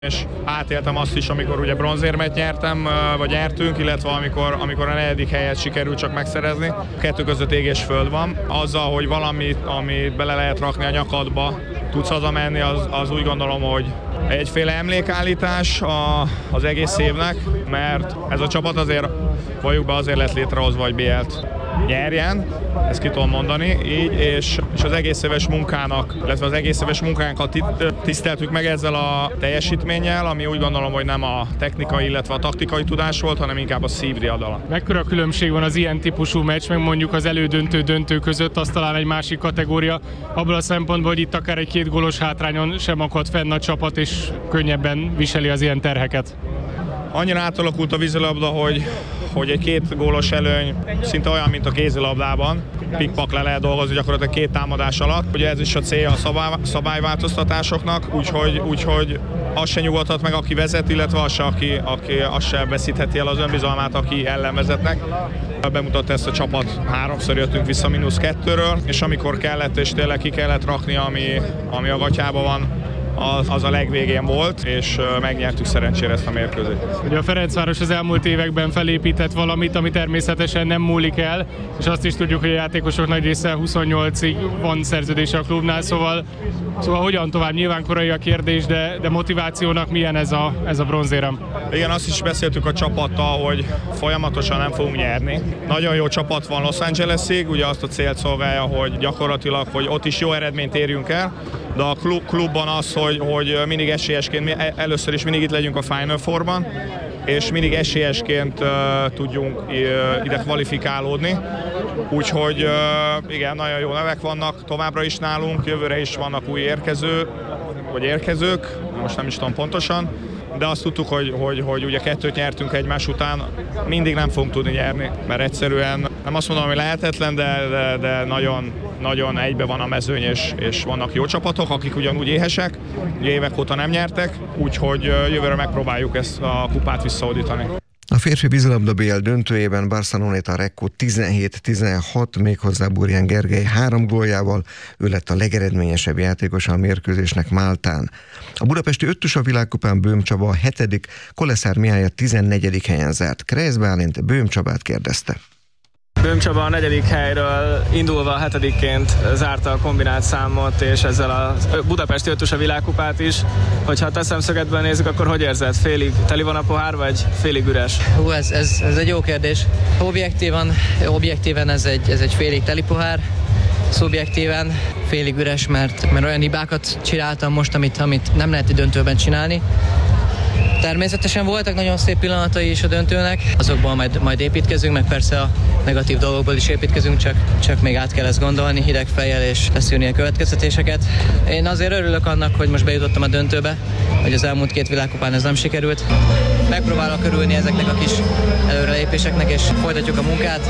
És átéltem azt is, amikor ugye bronzérmet nyertem, vagy nyertünk, illetve amikor a 4. helyet sikerült csak megszerezni. A kettő között ég és föld van. Azzal, hogy valamit, amit bele lehet rakni a nyakadba, tudsz hazamenni, az úgy gondolom, hogy egyféle emlékállítás az egész évnek, mert ez a csapat azért, valljuk be, azért lett létrehozva, hogy BL-t nyerjen, ezt ki tudom mondani, így, és az egész éves munkának, illetve az egész éves munkánkat tiszteltük meg ezzel a teljesítménnyel, ami úgy gondolom, hogy nem a technikai, illetve a taktikai tudás volt, hanem inkább a szívriadala. Mekkora különbség van az ilyen típusú meccs, meg mondjuk az elődöntő között, az talán egy másik kategória, abból a szempontból, hogy itt akár egy 2 gólos hátrányon sem akad fenn a csapat, és könnyebben viseli az ilyen terheket. Annyira átalakult a vízilabda, hogy egy 2 gólos előny szinte olyan, mint a kézilabdában. Pikpak le lehet dolgozni gyakorlatilag 2 támadás alatt. Ugye ez is a célja a szabályváltoztatásoknak, úgyhogy az se nyugodhat meg, aki vezet, illetve az se veszítheti el az önbizalmát, aki ellenvezetnek. Bemutatta ezt a csapat, 3-szor jöttünk vissza -2-ről, és amikor kellett, és tényleg ki kellett rakni, ami a gatyában van, az a legvégén volt, és megnyertük szerencsére ezt a mérkőzést. Ugye a Ferencváros az elmúlt években felépített valamit, ami természetesen nem múlik el, és azt is tudjuk, hogy a játékosok nagy része 28-ig van szerződése a klubnál, szóval hogyan tovább? Nyilván korai a kérdés, de motivációnak milyen ez a bronzérem? Igen, azt is beszéltük a csapattal, hogy folyamatosan nem fogunk nyerni. Nagyon jó csapat van Los Angelesig, ugye azt a célt szolgálja, hogy gyakorlatilag, hogy ott is jó eredményt érjünk el, de a klubban az, hogy mindig esélyesként, először is mindig itt legyünk a Final Four-ban, és mindig esélyesként tudjunk ide kvalifikálódni. Úgyhogy igen, nagyon jó nevek vannak továbbra is nálunk, jövőre is vannak új érkezők, most nem is tudom pontosan, de azt tudtuk, hogy ugye 2-t nyertünk egymás után, mindig nem fogunk tudni nyerni, mert egyszerűen nem azt mondom, hogy lehetetlen, de nagyon egybe van a mezőny, és vannak jó csapatok, akik ugyanúgy éhesek, ugye évek óta nem nyertek, úgyhogy jövőre megpróbáljuk ezt a kupát visszahódítani. A férfi vízilabda BL döntőjében Barceloneta Recco 17-16, méghozzá Burján Gergely 3 góljával, ő lett a legeredményesebb játékosa a mérkőzésnek Máltán. A budapesti öttusa világkupán Böhm Csaba a 7., Koleszár Mihály a 14. helyen zárt. Krejsz Bálint Böhm Csabát kérdezte. Böhm Csaba a 4. helyről indulva 7-ként zárta a kombinált számot, és ezzel a budapesti öttusa világkupát is. Hogyha a te szemszögedben nézzük, akkor hogy érzed? Félig teli van a pohár, vagy félig üres? Ez egy jó kérdés. Objektíven ez egy félig teli pohár, szubjektíven félig üres, mert olyan hibákat csináltam most, amit nem lehet egy döntőben csinálni. Természetesen voltak nagyon szép pillanatai is a döntőnek, azokból majd építkezünk, meg persze a negatív dolgokból is építkezünk, csak még át kell ezt gondolni hideg fejjel és leszűrni a következtetéseket. Én azért örülök annak, hogy most bejutottam a döntőbe, hogy az elmúlt 2 világkupán ez nem sikerült. Megpróbálok örülni ezeknek a kis előrelépéseknek, és folytatjuk a munkát.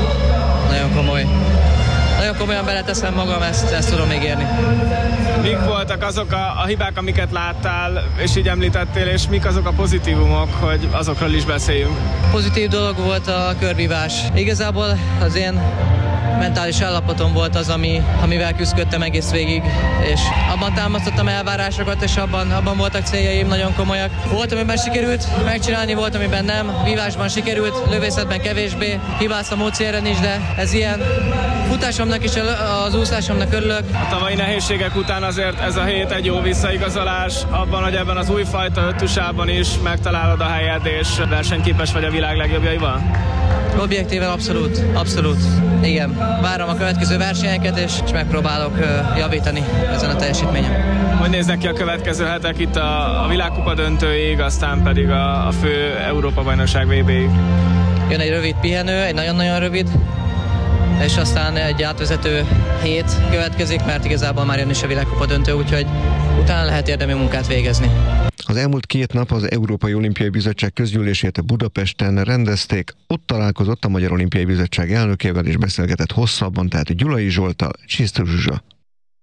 Nagyon komolyan beleteszem magam, ezt tudom még érni. Mik voltak azok a hibák, amiket láttál, és így említettél, és mik azok a pozitívumok, hogy azokról is beszéljünk? Pozitív dolog volt a körvívás. Igazából az én mentális állapotom volt az, amivel küzdöttem egész végig, és abban támasztottam elvárásokat, és abban voltak céljaim nagyon komolyak. Volt, amiben sikerült megcsinálni, volt, amiben nem. Vívásban sikerült, lövészetben kevésbé. Hibáztam módszeren is, de ez ilyen. Futásomnak és az úszásomnak örülök. A tavalyi nehézségek után azért ez a hét egy jó visszaigazolás abban, hogy ebben az újfajta öttusában is megtalálod a helyed, és versenyképes vagy a világ legjobbjaival? Objektíven abszolút. Igen. Várom a következő versenyeket, és megpróbálok javítani ezen a teljesítményen. Hogy néznek ki a következő hetek itt a világkupa döntőig, aztán pedig a fő Európa-bajnokság VB-ig? Jön egy rövid pihenő, egy nagyon-nagyon rövid, és aztán egy átvezető hét következik, mert igazából már jön is a világkupa döntő, úgyhogy utána lehet érdemi munkát végezni. Az elmúlt 2 nap az Európai Olimpiai Bizottság közgyűlését Budapesten rendezték. Ott találkozott a Magyar Olimpiai Bizottság elnökével és beszélgetett hosszabban, tehát Gyulai Zsolttal, Csisztus Zsuzsa.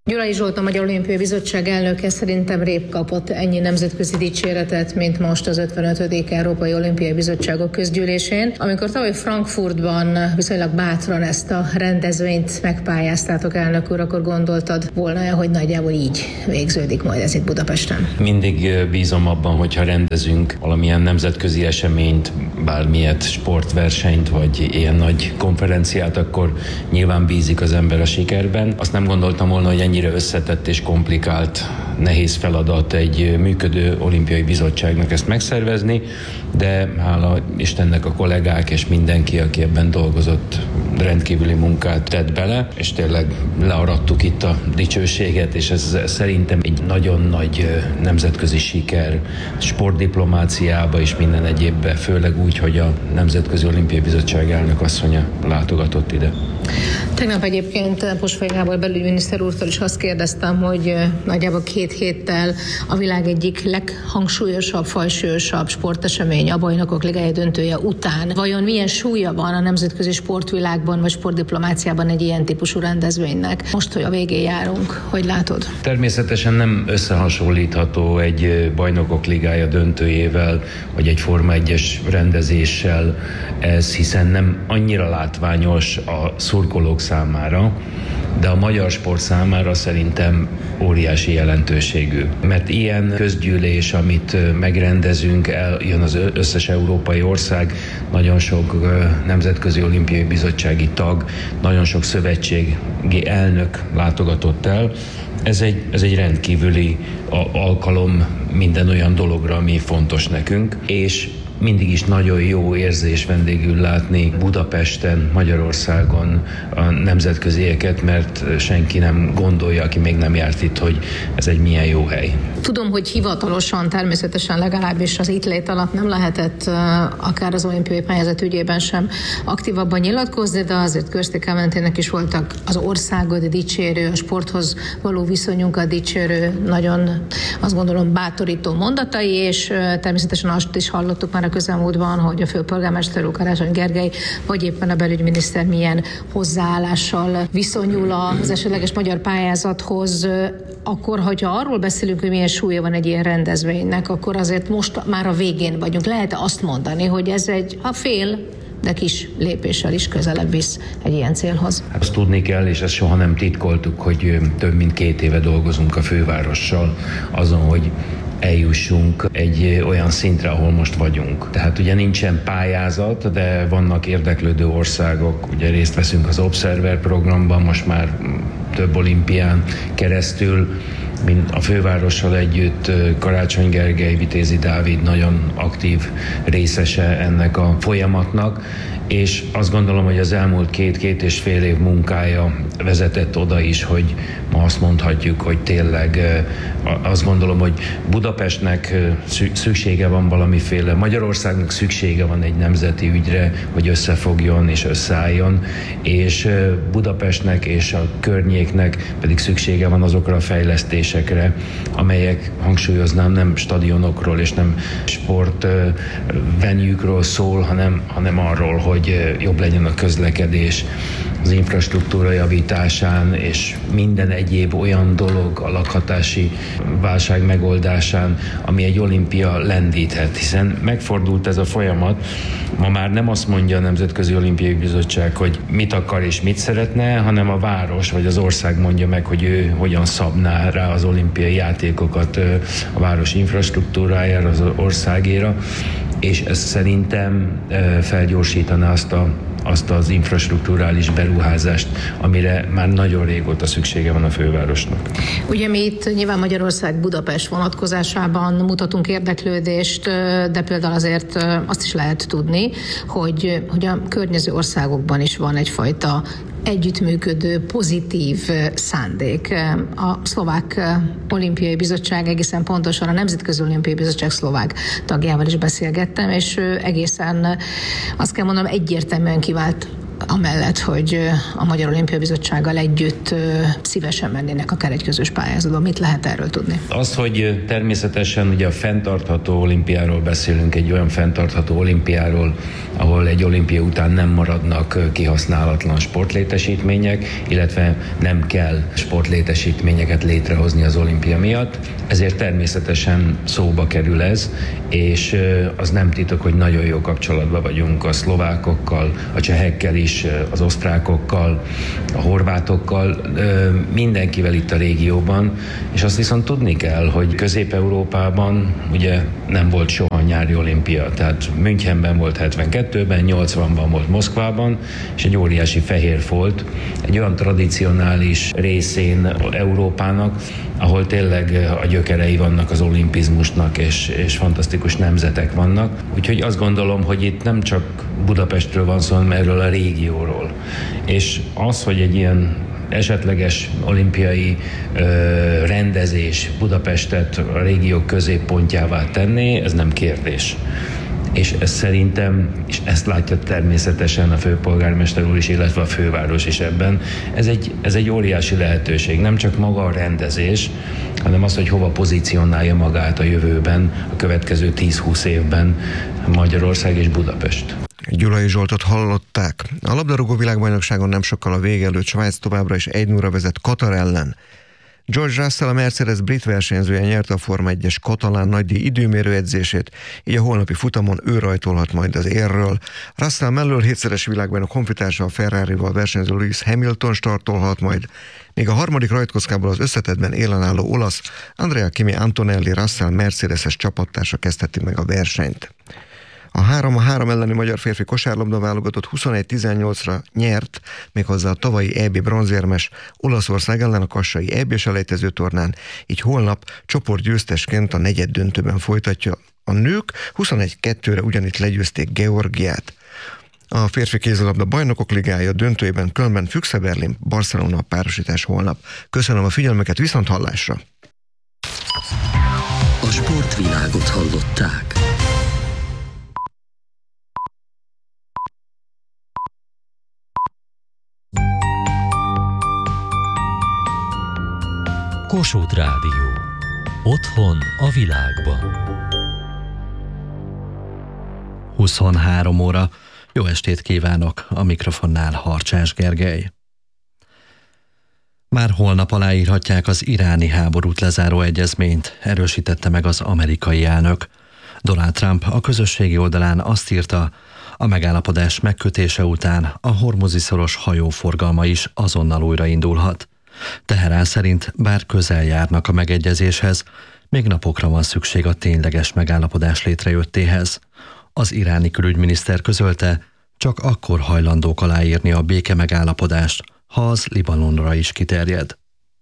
Gyulai Zsolt, a Magyar Olimpiai Bizottság elnöke szerintem rép kapott ennyi nemzetközi dicséretet, mint most az 55. Európai Olimpiai Bizottságok közgyűlésén. Amikor tavaly Frankfurtban viszonylag bátran ezt a rendezvényt megpályáztátok, elnök úr, akkor gondoltad volna, hogy nagyjából így végződik majd ez itt Budapesten? Mindig bízom abban, hogyha rendezünk valamilyen nemzetközi eseményt, bármilyet sportversenyt, vagy ilyen nagy konferenciát, akkor nyilván bízik az ember a sikerben. Azt nem gondoltam volna, hogy ennyire összetett és komplikált, nehéz feladat egy működő olimpiai bizottságnak ezt megszervezni, de hála Istennek a kollégák és mindenki, aki ebben dolgozott, rendkívüli munkát tett bele, és tényleg learadtuk itt a dicsőséget, és ez szerintem egy nagyon nagy nemzetközi siker sportdiplomáciába és minden egyébben, főleg úgy, hogy a Nemzetközi Olimpiai Bizottság elnök asszonya látogatott ide. Tegnap egyébként Posfai Gábor belügyminiszter úrtól is azt kérdeztem, hogy nagyjából 2 héttel a világ egyik leghangsúlyosabb, fajsúlyosabb sportesemény, a Bajnokok Ligája döntője után vajon milyen súlya van a nemzetközi sportvilágban vagy sportdiplomáciában egy ilyen típusú rendezvénynek? Most, hogy a végén járunk, hogy látod? Természetesen nem összehasonlítható egy Bajnokok Ligája döntőjével, vagy egy Forma 1-es rendezéssel ez, hiszen nem annyira látványos a szurkolók számára, de a magyar sport számára szerintem óriási jelentőségű. Mert ilyen közgyűlés, amit megrendezünk, eljön az összes európai ország, nagyon sok nemzetközi olimpiai bizottsági tag, nagyon sok szövetségi elnök látogatott el. Ez egy rendkívüli alkalom minden olyan dologra, ami fontos nekünk, és mindig is nagyon jó érzés vendégül látni Budapesten, Magyarországon a nemzetközieket, mert senki nem gondolja, aki még nem járt itt, hogy ez egy milyen jó hely. Tudom, hogy hivatalosan, természetesen legalábbis az itt lét alatt nem lehetett akár az olimpiai pályázat ügyében sem aktívabban nyilatkozni, de azért Körsti Kementének is voltak az országot dicsérő, a sporthoz való viszonyunkat dicsérő, nagyon azt gondolom bátorító mondatai, és természetesen azt is hallottuk már a közelmúltban, hogy a főpolgármester úr, Karácsony Gergely, vagy éppen a belügyminiszter milyen hozzáállással viszonyul az esetleges magyar pályázathoz. Akkor, hogyha arról beszélünk, hogy milyen súlya van egy ilyen rendezvénynek, akkor azért most már a végén vagyunk. Lehet azt mondani, hogy ez egy de kis lépéssel is közelebb visz egy ilyen célhoz. Azt tudni kell, és ezt soha nem titkoltuk, hogy több mint 2 éve dolgozunk a fővárossal azon, hogy eljussunk egy olyan szintre, ahol most vagyunk. Tehát ugye nincsen pályázat, de vannak érdeklődő országok, ugye részt veszünk az Observer programban, most már több olimpián keresztül, mint a fővárossal együtt Karácsony Gergely, Vitézi Dávid nagyon aktív részese ennek a folyamatnak, és azt gondolom, hogy az elmúlt 2-2,5 év munkája vezetett oda is, hogy ma azt mondhatjuk, hogy tényleg azt gondolom, hogy Budapestnek szüksége van valamiféle, Magyarországnak szüksége van egy nemzeti ügyre, hogy összefogjon és összeálljon, és Budapestnek és a környéknek pedig szüksége van azokra a fejlesztésekre, amelyek, hangsúlyoznám, nem stadionokról és nem sportvenuekről szól, hanem arról, hogy jobb legyen a közlekedés, az infrastruktúra javításán és minden egyéb olyan dolog a lakhatási válság megoldásán, ami egy olimpia lendíthet, hiszen megfordult ez a folyamat. Ma már nem azt mondja a Nemzetközi Olimpiai Bizottság, hogy mit akar és mit szeretne, hanem a város vagy az ország mondja meg, hogy ő hogyan szabná rá az olimpiai játékokat a város infrastruktúrájára, az országéra, és ez szerintem felgyorsítaná azt az infrastrukturális beruházást, amire már nagyon régóta szüksége van a fővárosnak. Ugye mi itt nyilván Magyarország Budapest vonatkozásában mutatunk érdeklődést, de például azért azt is lehet tudni, hogy a környező országokban is van egyfajta együttműködő, pozitív szándék. A Szlovák Olimpiai Bizottság, egészen pontosan a Nemzetközi Olimpiai Bizottság szlovák tagjával is beszélgettem, és egészen azt kell mondanom, egyértelműen kivált amellett, hogy a Magyar Olimpiai Bizottsággal együtt szívesen mennének akár egy közös pályázatba. Mit lehet erről tudni? Az, hogy természetesen ugye a fenntartható olimpiáról beszélünk, egy olyan fenntartható olimpiáról, ahol egy olimpia után nem maradnak kihasználatlan sportlétesítmények, illetve nem kell sportlétesítményeket létrehozni az olimpia miatt. Ezért természetesen szóba kerül ez, és az nem titok, hogy nagyon jó kapcsolatban vagyunk a szlovákokkal, a csehekkel is, az osztrákokkal, a horvátokkal, mindenkivel itt a régióban, és azt viszont tudni kell, hogy Közép-Európában ugye nem volt soha nyári olimpia, tehát Münchenben volt 72-ben, 80-ban volt Moszkvában, és egy óriási fehér folt, egy olyan tradicionális részén Európának, ahol tényleg a gyökerei vannak az olimpizmusnak, és fantasztikus nemzetek vannak. Úgyhogy azt gondolom, hogy itt nem csak Budapestről van szó, hanem erről a régióról. És az, hogy egy ilyen esetleges olimpiai rendezés Budapestet a régiók középpontjává tenné, ez nem kérdés. És ez szerintem, és ezt látja természetesen a főpolgármester úr is, illetve a főváros is ebben, ez egy óriási lehetőség. Nem csak maga a rendezés, hanem az, hogy hova pozícionálja magát a jövőben, a következő 10-20 évben Magyarország és Budapest. Gyulai Zsoltot hallották. A labdarúgó világbajnokságon nem sokkal a vége előtt Svájc továbbra is 1-0-ra vezet Katar ellen. George Russell, a Mercedes brit versenyzője nyerte a Forma 1-es katalán nagydíj időmérő edzését, így a holnapi futamon ő rajtolhat majd az érről. Russell mellől 7-szeres világbajnok honfitársa, a Ferrarival versenyző Lewis Hamilton startolhat majd, míg a harmadik rajtkockából az összetettben élen álló olasz Andrea Kimi Antonelli Russell Mercedes-es csapattársa kezdheti meg a versenyt. A 3-3 elleni magyar férfi kosárlabda válogatott 21-18-ra nyert, méghozzá a tavalyi EB bronzérmes Olaszország ellen a kassai EB-selejtező tornán, így holnap csoportgyőztesként a negyeddöntőben folytatja. A nők 21-2-re ugyanitt legyőzték Georgiát. A férfi kézilabda bajnokok ligája döntőjében Kölnben Füchse Berlin, Barcelona párosítás holnap. Köszönöm a figyelmüket, viszont hallásra! A sportvilágot hallották. Kossuth Rádió. Otthon a világban. 23 óra. Jó estét kívánok, a mikrofonnál Harcsás Gergely. Már holnap aláírhatják az iráni háborút lezáró egyezményt, erősítette meg az amerikai elnök. Donald Trump a közösségi oldalán azt írta, a megállapodás megkötése után a Hormuzi-szoros hajóforgalma is azonnal újraindulhat. Teherán szerint bár közel járnak a megegyezéshez, még napokra van szükség a tényleges megállapodás létrejöttéhez. Az iráni külügyminiszter közölte, csak akkor hajlandók aláírni a béke megállapodást, ha az Libanonra is kiterjed.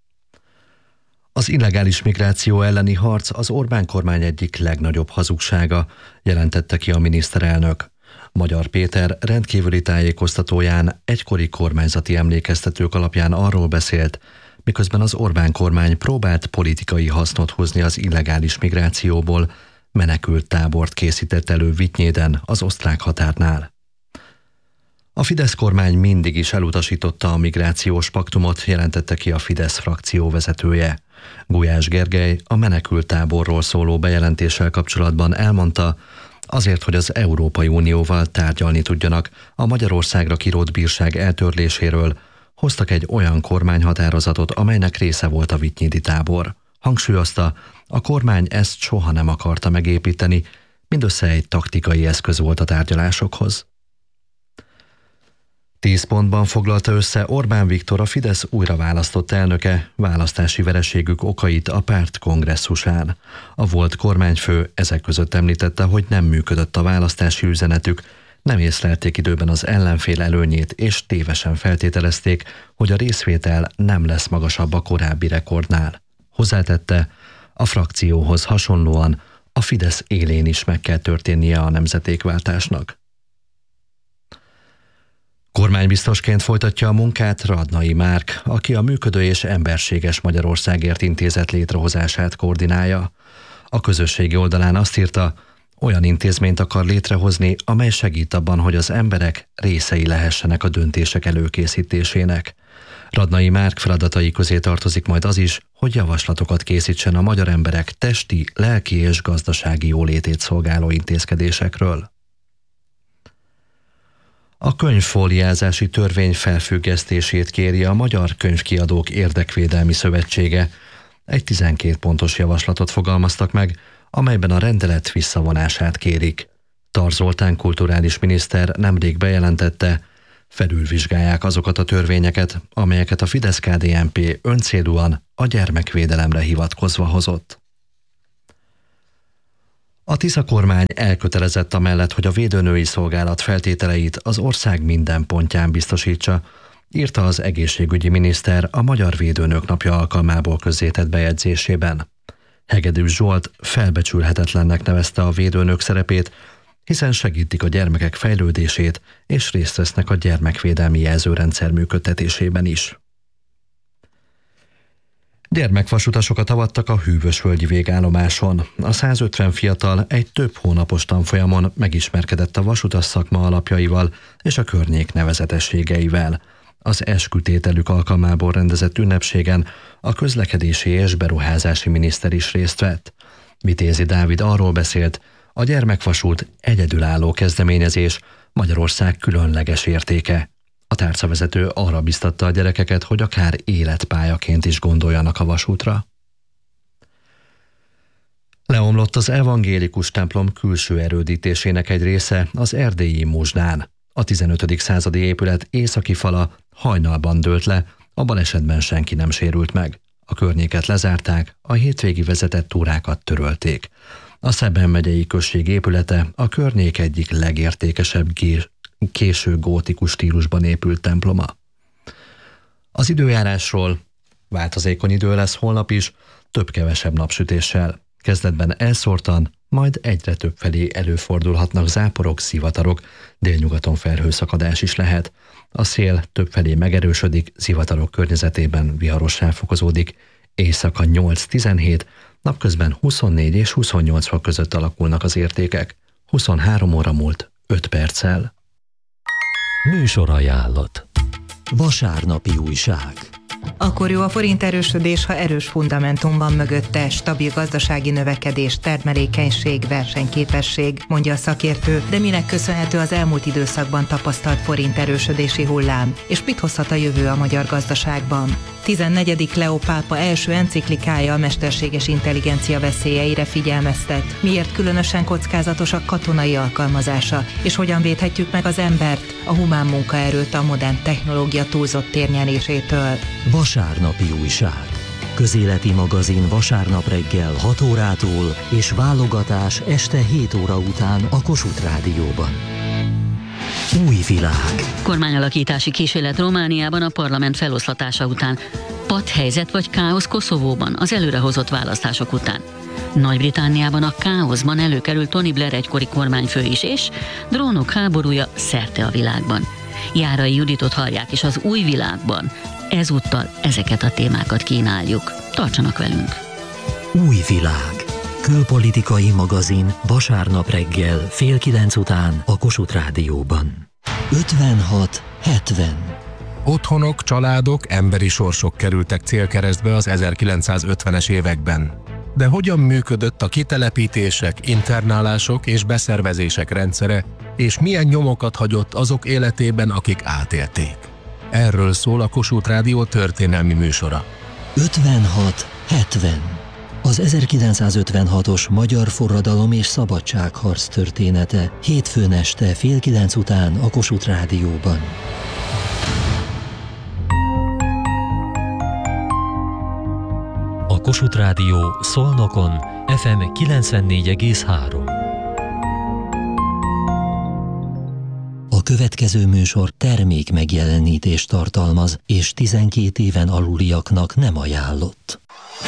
Az illegális migráció elleni harc az Orbán kormány egyik legnagyobb hazugsága, jelentette ki a miniszterelnök. Magyar Péter rendkívüli tájékoztatóján egykori kormányzati emlékeztetők alapján arról beszélt, miközben az Orbán kormány próbált politikai hasznot hozni az illegális migrációból, menekült tábort készített elő Vitynyéden, az osztrák határnál. A Fidesz kormány mindig is elutasította a migrációs paktumot, jelentette ki a Fidesz frakció vezetője. Gulyás Gergely a menekült táborról szóló bejelentéssel kapcsolatban elmondta, azért, hogy az Európai Unióval tárgyalni tudjanak a Magyarországra kirótt bírság eltörléséről, hoztak egy olyan kormányhatározatot, amelynek része volt a vitynyédi tábor. Hangsúlyozta, a kormány ezt soha nem akarta megépíteni, mindössze egy taktikai eszköz volt a tárgyalásokhoz. 10 pontban foglalta össze Orbán Viktor, a Fidesz újraválasztott elnöke választási vereségük okait a párt kongresszusán. A volt kormányfő ezek között említette, hogy nem működött a választási üzenetük, nem észlelték időben az ellenfél előnyét, és tévesen feltételezték, hogy a részvétel nem lesz magasabb a korábbi rekordnál. Hozzátette, a frakcióhoz hasonlóan a Fidesz élén is meg kell történnie a nemzetékváltásnak. Kormánybiztosként folytatja a munkát Radnai Márk, aki a Működő és Emberséges Magyarországért intézet létrehozását koordinálja. A közösségi oldalán azt írta, Olyan intézményt akar létrehozni, amely segít abban, hogy az emberek részei lehessenek a döntések előkészítésének. Radnai Márk feladatai közé tartozik majd az is, hogy javaslatokat készítsen a magyar emberek testi, lelki és gazdasági jólétét szolgáló intézkedésekről. A könyvfóliázási törvény felfüggesztését kéri a Magyar Könyvkiadók Érdekvédelmi Szövetsége. Egy 12 pontos javaslatot fogalmaztak meg, amelyben a rendelet visszavonását kérik. Tar Zoltán kulturális miniszter nemrég bejelentette, felülvizsgálják azokat a törvényeket, amelyeket a Fidesz-KDNP öncélúan a gyermekvédelemre hivatkozva hozott. A Tisza kormány elkötelezett amellett, hogy a védőnői szolgálat feltételeit az ország minden pontján biztosítsa, írta az egészségügyi miniszter a Magyar Védőnök Napja alkalmából közzétett bejegyzésében. Hegedűs Zsolt felbecsülhetetlennek nevezte a védőnök szerepét, hiszen segítik a gyermekek fejlődését és részt vesznek a gyermekvédelmi jelzőrendszer működtetésében is. Gyermekvasutasokat avattak a Hűvösvölgyi végállomáson. A 150 fiatal egy több hónapos tanfolyamon megismerkedett a vasutas szakma alapjaival és a környék nevezetességeivel. Az eskütételük alkalmából rendezett ünnepségen a közlekedési és beruházási miniszter is részt vett. Vitézi Dávid arról beszélt, a gyermekvasút egyedülálló kezdeményezés, Magyarország különleges értéke. A tárcavezető arra biztatta a gyerekeket, hogy akár életpályaként is gondoljanak a vasútra. Leomlott az evangélikus templom külső erődítésének egy része az erdélyi Muzsnán. A 15. századi épület északi fala hajnalban dőlt le, a balesetben senki nem sérült meg. A környéket lezárták, a hétvégi vezetett túrákat törölték. A Szeben megyei község épülete a környék egyik legértékesebb késő gótikus stílusban épült temploma. Az időjárásról: változékony idő lesz holnap is, több-kevesebb napsütéssel. Kezdetben elszórtan, majd egyre többfelé előfordulhatnak záporok, zivatarok, délnyugaton felhőszakadás is lehet. A szél többfelé megerősödik, zivatarok környezetében viharossá fokozódik. Éjszaka 8-17, napközben 24 és 28 fok között alakulnak az értékek. 23 óra múlt 5 perccel. Műsorajánlat. Vasárnapi újság. Akkor jó a forint erősödés, ha erős fundamentum van mögötte, stabil gazdasági növekedés, termelékenység, versenyképesség, mondja a szakértő, de minek köszönhető az elmúlt időszakban tapasztalt forint erősödési hullám, és mit hozhat a jövő a magyar gazdaságban? 14. Leó pápa első enciklikája a mesterséges intelligencia veszélyeire figyelmeztet. Miért különösen kockázatos a katonai alkalmazása, és hogyan védhetjük meg az embert, a humán munkaerőt a modern technológia túlzott térnyerésétől? Vasárnapi újság. Közéleti magazin vasárnap reggel 6 órától és válogatás este 7 óra után a Kossuth Rádióban. Új világ. Kormányalakítási kísérlet Romániában a parlament feloszlatása után. Padhelyzet vagy káosz Koszovóban az előrehozott választások után. Nagy-Britanniában a káoszban előkerült Tony Blair egykori kormányfő is, és drónok háborúja szerte a világban. Járai Juditot hallják, és az Új világban ezúttal ezeket a témákat kínáljuk. Tartsanak velünk! Új világ. Külpolitikai magazin vasárnap reggel 8:30 után a Kossuth Rádióban. 56-70. Otthonok, családok, emberi sorsok kerültek célkeresztbe az 1950-es években. De hogyan működött a kitelepítések, internálások és beszervezések rendszere, és milyen nyomokat hagyott azok életében, akik átélték? Erről szól a Kossuth Rádió történelmi műsora. 56-70. Az 1956-os magyar forradalom és szabadságharc története hétfőn este 8:30 után a Kossuth Rádióban. A Kossuth Rádió Szolnokon FM 94,3. A következő műsor termék megjelenítést tartalmaz, és 12 éven aluliaknak nem ajánlott.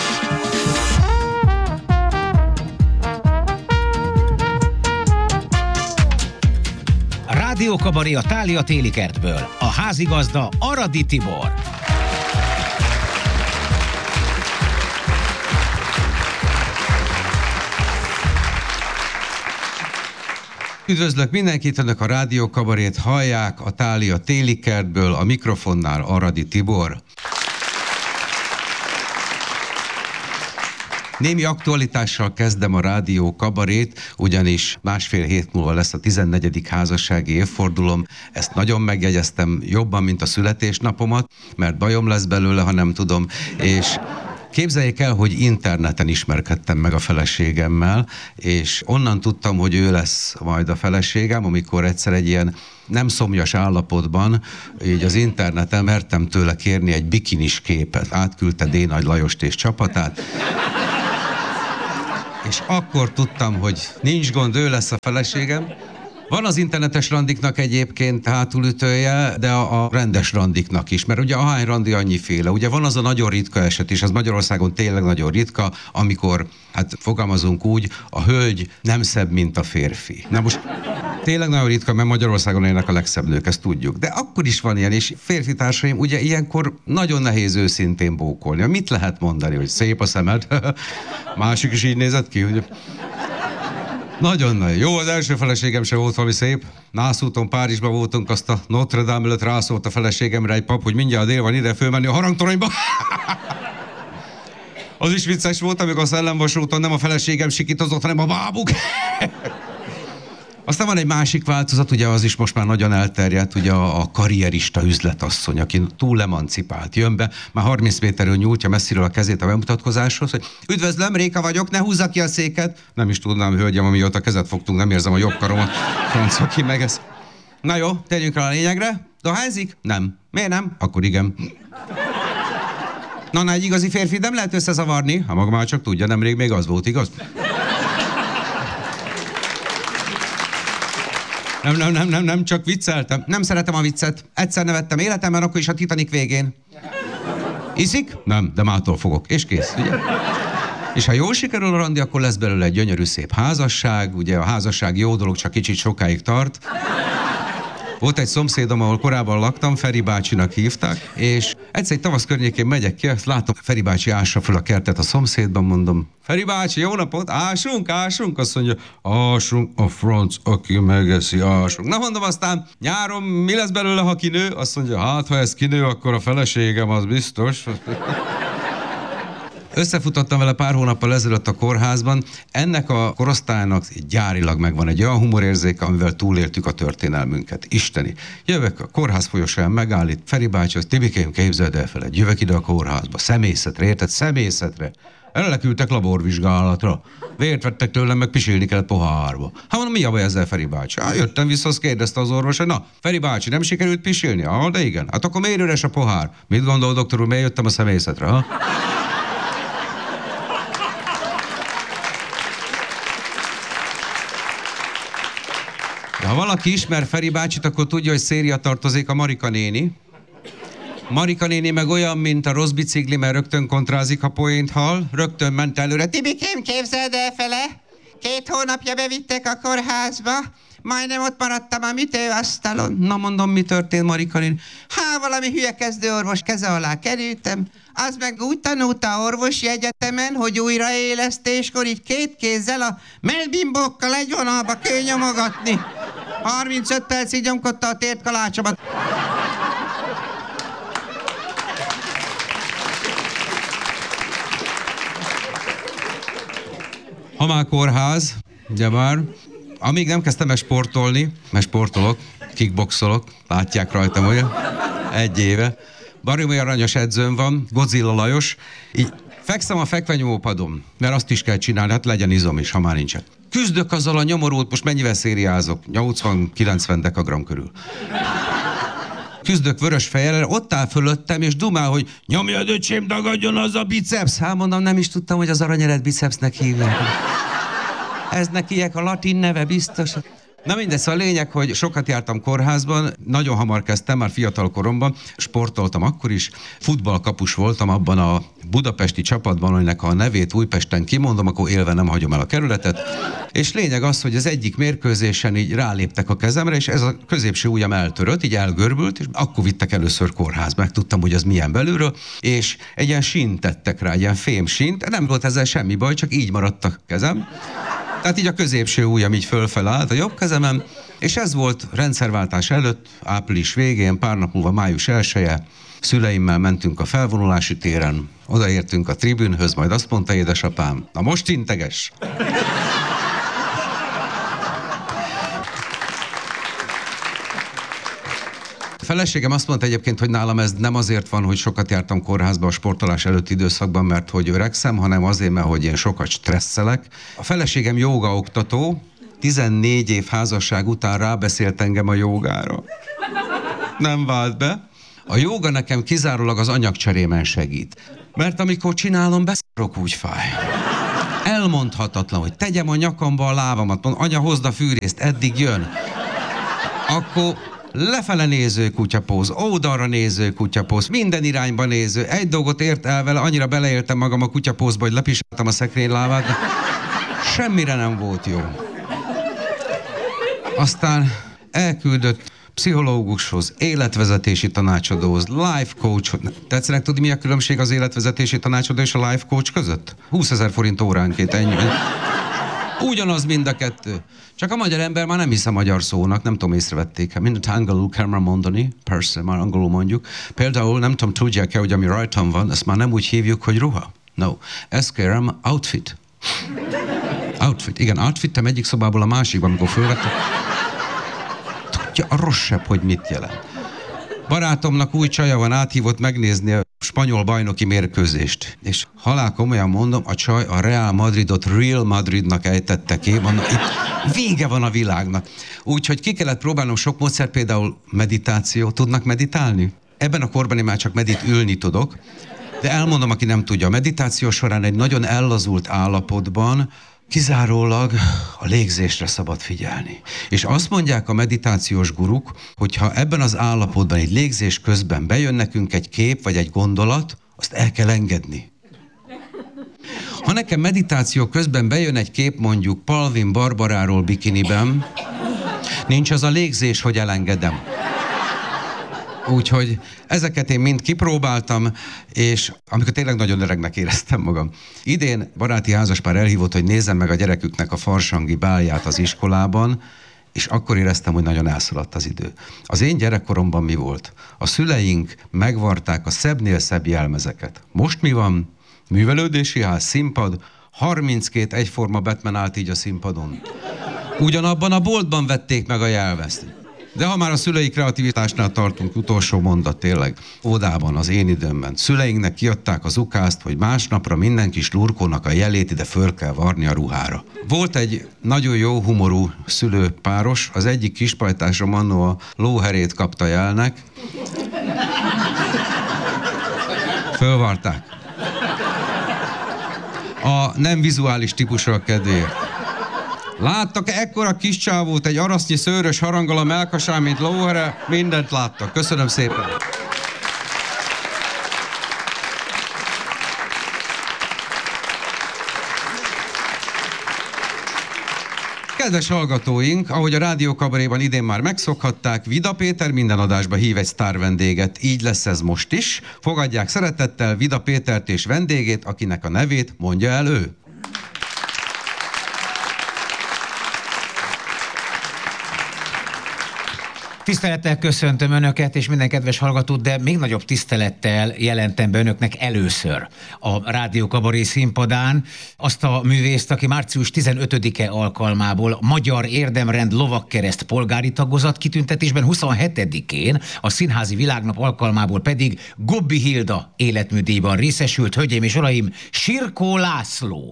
Rádiókabaré a Thália téli kertből. A házigazda Aradi Tibor. Üdvözlök mindenkit, önök a Rádió Kabarét hallják, a Tália téli kertből, a mikrofonnál Aradi Tibor. Némi aktualitással kezdem a Rádió Kabarét, ugyanis másfél hét múlva lesz a 14. házassági évfordulom. Ezt nagyon megjegyeztem, jobban, mint a születésnapomat, mert bajom lesz belőle, ha nem tudom, és képzeljék el, hogy interneten ismerkedtem meg a feleségemmel, és onnan tudtam, hogy ő lesz majd a feleségem, amikor egyszer egy ilyen nem szomjas állapotban, így az interneten mertem tőle kérni egy bikinis képet. Átküldte D. Nagy Lajost és csapatát. És akkor tudtam, hogy nincs gond, ő lesz a feleségem. Van az internetes randiknak egyébként hátulütője, de a rendes randiknak is, mert ugye ahány randi annyiféle. Ugye van az a nagyon ritka eset, és az Magyarországon tényleg nagyon ritka, amikor, hát fogalmazunk úgy, a hölgy nem szebb, mint a férfi. Na most tényleg nagyon ritka, mert Magyarországon élnek a legszebb nők, ezt tudjuk. De akkor is van ilyen, és férfi társaim, ugye ilyenkor nagyon nehéz őszintén bókolni. Mit lehet mondani, hogy szép a szemed? Másik is így nézett ki, ugye? Nagyon-nagyon jó, az első feleségem se volt valami szép. Nászúton Párizsban voltunk, azt a Notre Dame előtt rászólt a feleségemre egy pap, hogy mindjárt dél van ide fölmenni a harangtoronyba. Az is vicces volt, amikor a szellemvasúton nem a feleségem sikítozott, hanem a bábuk. Aztán van egy másik változat, ugye az is most már nagyon elterjedt, ugye a karrierista üzletasszony, aki túl emancipált, jön be, már 30 méterről nyújtja messziről a kezét a bemutatkozáshoz, hogy üdvözlöm, Réka vagyok, ne húzza ki a széket. Nem is tudnám, hölgyem, amióta kezet fogtunk, nem érzem a jobb karomat. Francba ki meg ez. Na jó, térjünk rá a lényegre. Dohányzik? Nem. Miért nem? Akkor igen. Na, egy igazi férfi nem lehet összezavarni, ha maga már csak tudja, nemrég még az volt, igaz? Nem, csak vicceltem. Nem szeretem a viccet. Egyszer nevettem életemben, akkor is a Titanic végén. Iszik? Nem, de mától fogok. És kész, ugye? És ha jól sikerül a randi, akkor lesz belőle egy gyönyörű szép házasság. Ugye a házasság jó dolog, csak kicsit sokáig tart. Volt egy szomszédom, ahol korábban laktam, Feri bácsinak hívták, és egyszer egy tavasz környékén megyek ki, azt látom, Feri bácsi ássa föl a kertet a szomszédban, mondom, Feri bácsi, jó napot, ásunk? Azt mondja, ásunk a franc, aki megeszi, ásunk. Na mondom, aztán nyáron mi lesz belőle, ha kinő? Azt mondja, hát ha ez kinő, akkor a feleségem, az biztos. Összefutottam vele pár hónappal ezelőtt a kórházban. Ennek a korosztálynak gyárilag megvan egy olyan humorérzéke, amivel túléltük a történelmünket. Isteni. Jövök a kórház folyosón, megállít Feri bácsi, hogy Tibikém, képzeld el feled, jövök ide a kórházba, szemészetre, érted? Szemészetre. Eleküldtek laborvizsgálatra. Vért vettek tőlem, meg pisilni kellett pohárba. Hát mondom, mi a baj ezzel, Feri bácsi? Hát jöttem vissza, azt kérdezte az orvos, hogy na, Feri bácsi, nem sikerült pisilni? Ah, de igen. Hát akkor miért üres a pohár? Mit gondol, doktor úr, miért jöttem a szemészetre, ha? De ha valaki ismer Feri bácsit, akkor tudja, hogy széria tartozik a Marika néni. Marika néni meg olyan, mint a rossz bicikli, mert rögtön kontrázik, ha poént hall. Rögtön ment előre. Tibikém, képzeld el fele? 2 hónapja bevittek a kórházba. Majdnem ott maradtam a műtőasztalon. Na mondom, mi történt, Marika néni? Valami hülye kezdőorvos keze alá kerültem. Az meg úgy tanulta orvosi egyetemen, hogy újraélesztéskor így 2 kézzel a melbimbókkal egy vonalba kell nyomogatni. 35 percig nyomkodta a tért kalácsomat. Ha már kórház, ugye már, amíg nem kezdtem el sportolni, mert sportolok, kickboxolok, látják rajtam, ugye? 1 éve. Baromi aranyos edzőm van, Godzilla Lajos, így fekszem a fekvenyomópadon, mert azt is kell csinálni, hát legyen izom is, ha már nincsen. Küzdök azzal a nyomorult, most mennyivel szériázok? 80-90 dekagram körül. Küzdök vörös fejjel, ott áll fölöttem, és dumál, hogy nyomjad, öcsém, dagadjon az a biceps. Hát mondom, nem is tudtam, hogy az aranyeret bicepsnek hívják. Ez neki a latin neve biztos. Na mindegy, szóval a lényeg, hogy sokat jártam kórházban, nagyon hamar kezdtem, már fiatal koromban, sportoltam akkor is, futballkapus voltam abban a budapesti csapatban, aminek ha a nevét Újpesten kimondom, akkor élve nem hagyom el a kerületet. És lényeg az, hogy az egyik mérkőzésen így ráléptek a kezemre, és ez a középső ujjam eltörött, így elgörbült, és akkor vittek először kórházba, megtudtam, hogy ez milyen belülről, és egy ilyen sínt tettek rá, egy ilyen fémsínt, nem volt ezzel semmi baj, csak így maradt a kezem. Tehát így a középső ujjam így fölfele állt a jobb kezemen, és ez volt rendszerváltás előtt, április végén, pár nap múlva május 1-e, szüleimmel mentünk a felvonulási téren, odaértünk a tribünhöz, majd azt mondta édesapám, na most integes! A feleségem azt mondta egyébként, hogy nálam ez nem azért van, hogy sokat jártam kórházba a sportolás előtti időszakban, mert hogy öregszem, hanem azért, mert hogy én sokat stresszelek. A feleségem jógaoktató, 14 év házasság után rábeszélt engem a jógára. Nem vált be. A jóga nekem kizárólag az anyagcserémen segít. Mert amikor csinálom, beszarok, úgy fáj. Elmondhatatlan, hogy tegyem a nyakamba a lábamat, mondom, anya, hozd a fűrészt, eddig jön. Akkor lefele néző kutyapóz, oldalra néző kutyapóz, minden irányba néző. Egy dolgot ért el vele, annyira beleéltem magam a kutyapózba, hogy lepisáltam a szekrénylábát, de semmire nem volt jó. Aztán elküldött pszichológushoz, életvezetési tanácsadóhoz, life coachhoz. Tetszenek tudni, mi a különbség az életvezetési tanácsadó és a life coach között? 20 000 forint óránként, ennyi. Ugyanaz mind a kettő. Csak a magyar ember már nem hisz a magyar szónak, nem tudom, észrevették. Mindent angolul kell már mondani, persze, már angolul mondjuk. Például nem tudom, tudják-e, hogy ami rajtam van, ezt már nem úgy hívjuk, hogy ruha. No, ezt kérem, outfit. Outfit, igen, outfittem egyik szobából a másikba, amikor fölvettem. Tudja a rosszabb, hogy mit jelent. Barátomnak új csaja van, áthívott megnézni a spanyol bajnoki mérkőzést. És halál komolyan mondom, a csaj a Real Madridot Real Madridnak ejtette ki. Mondom, itt vége van a világnak. Úgyhogy ki kellett próbálnom sok módszer, például meditáció. Tudnak meditálni? Ebben a korban én már csak ülni tudok. De elmondom, aki nem tudja, a meditáció során egy nagyon ellazult állapotban kizárólag a légzésre szabad figyelni. És azt mondják a meditációs guruk, hogy ha ebben az állapotban egy légzés közben bejön nekünk egy kép vagy egy gondolat, azt el kell engedni. Ha nekem meditáció közben bejön egy kép mondjuk Palvin Barbaráról bikiniben, nincs az a légzés, hogy elengedem. Úgyhogy ezeket én mind kipróbáltam, és amikor tényleg nagyon öregnek éreztem magam. Idén baráti házaspár elhívott, hogy nézzem meg a gyereküknek a farsangi bálját az iskolában, és akkor éreztem, hogy nagyon elszaladt az idő. Az én gyerekkoromban mi volt? A szüleink megvarták a szebbnél szebb jelmezeket. Most mi van? Művelődési ház, színpad, 32 egyforma Batman állt így a színpadon. Ugyanabban a boltban vették meg a jelmezt. De ha már a szülei kreativitásnál tartunk, utolsó mondat tényleg, ódában, az én időmben, szüleinknek kiadták az ukázt, hogy másnapra minden kis lurkónak a jelét ide föl kell varni a ruhára. Volt egy nagyon jó humorú szülőpáros, az egyik kispajtásra annó a lóherét kapta jelnek. Fölvarták. A nem vizuális típusra kedvéért. Láttak ekkora kis csávót, egy arasznyi szőrös haranggal a melkasán, mint lóhere? Mindent láttak. Köszönöm szépen. Kedves hallgatóink, ahogy a Rádió Kabaréban idén már megszokhatták, Vida Péter minden adásba hív egy sztár vendéget. Így lesz ez most is. Fogadják szeretettel Vida Pétert és vendégét, akinek a nevét mondja el ő. Tisztelettel köszöntöm Önöket és minden kedves hallgatót, de még nagyobb tisztelettel jelentem be Önöknek először a Rádió Kabaré színpadán azt a művészt, aki március 15-e alkalmából Magyar Érdemrend Lovagkereszt polgári tagozat kitüntetésben, 27-én a Színházi Világnap alkalmából pedig Gobbi Hilda életműdíjban részesült. Hölgyeim és uraim, Sirkó László!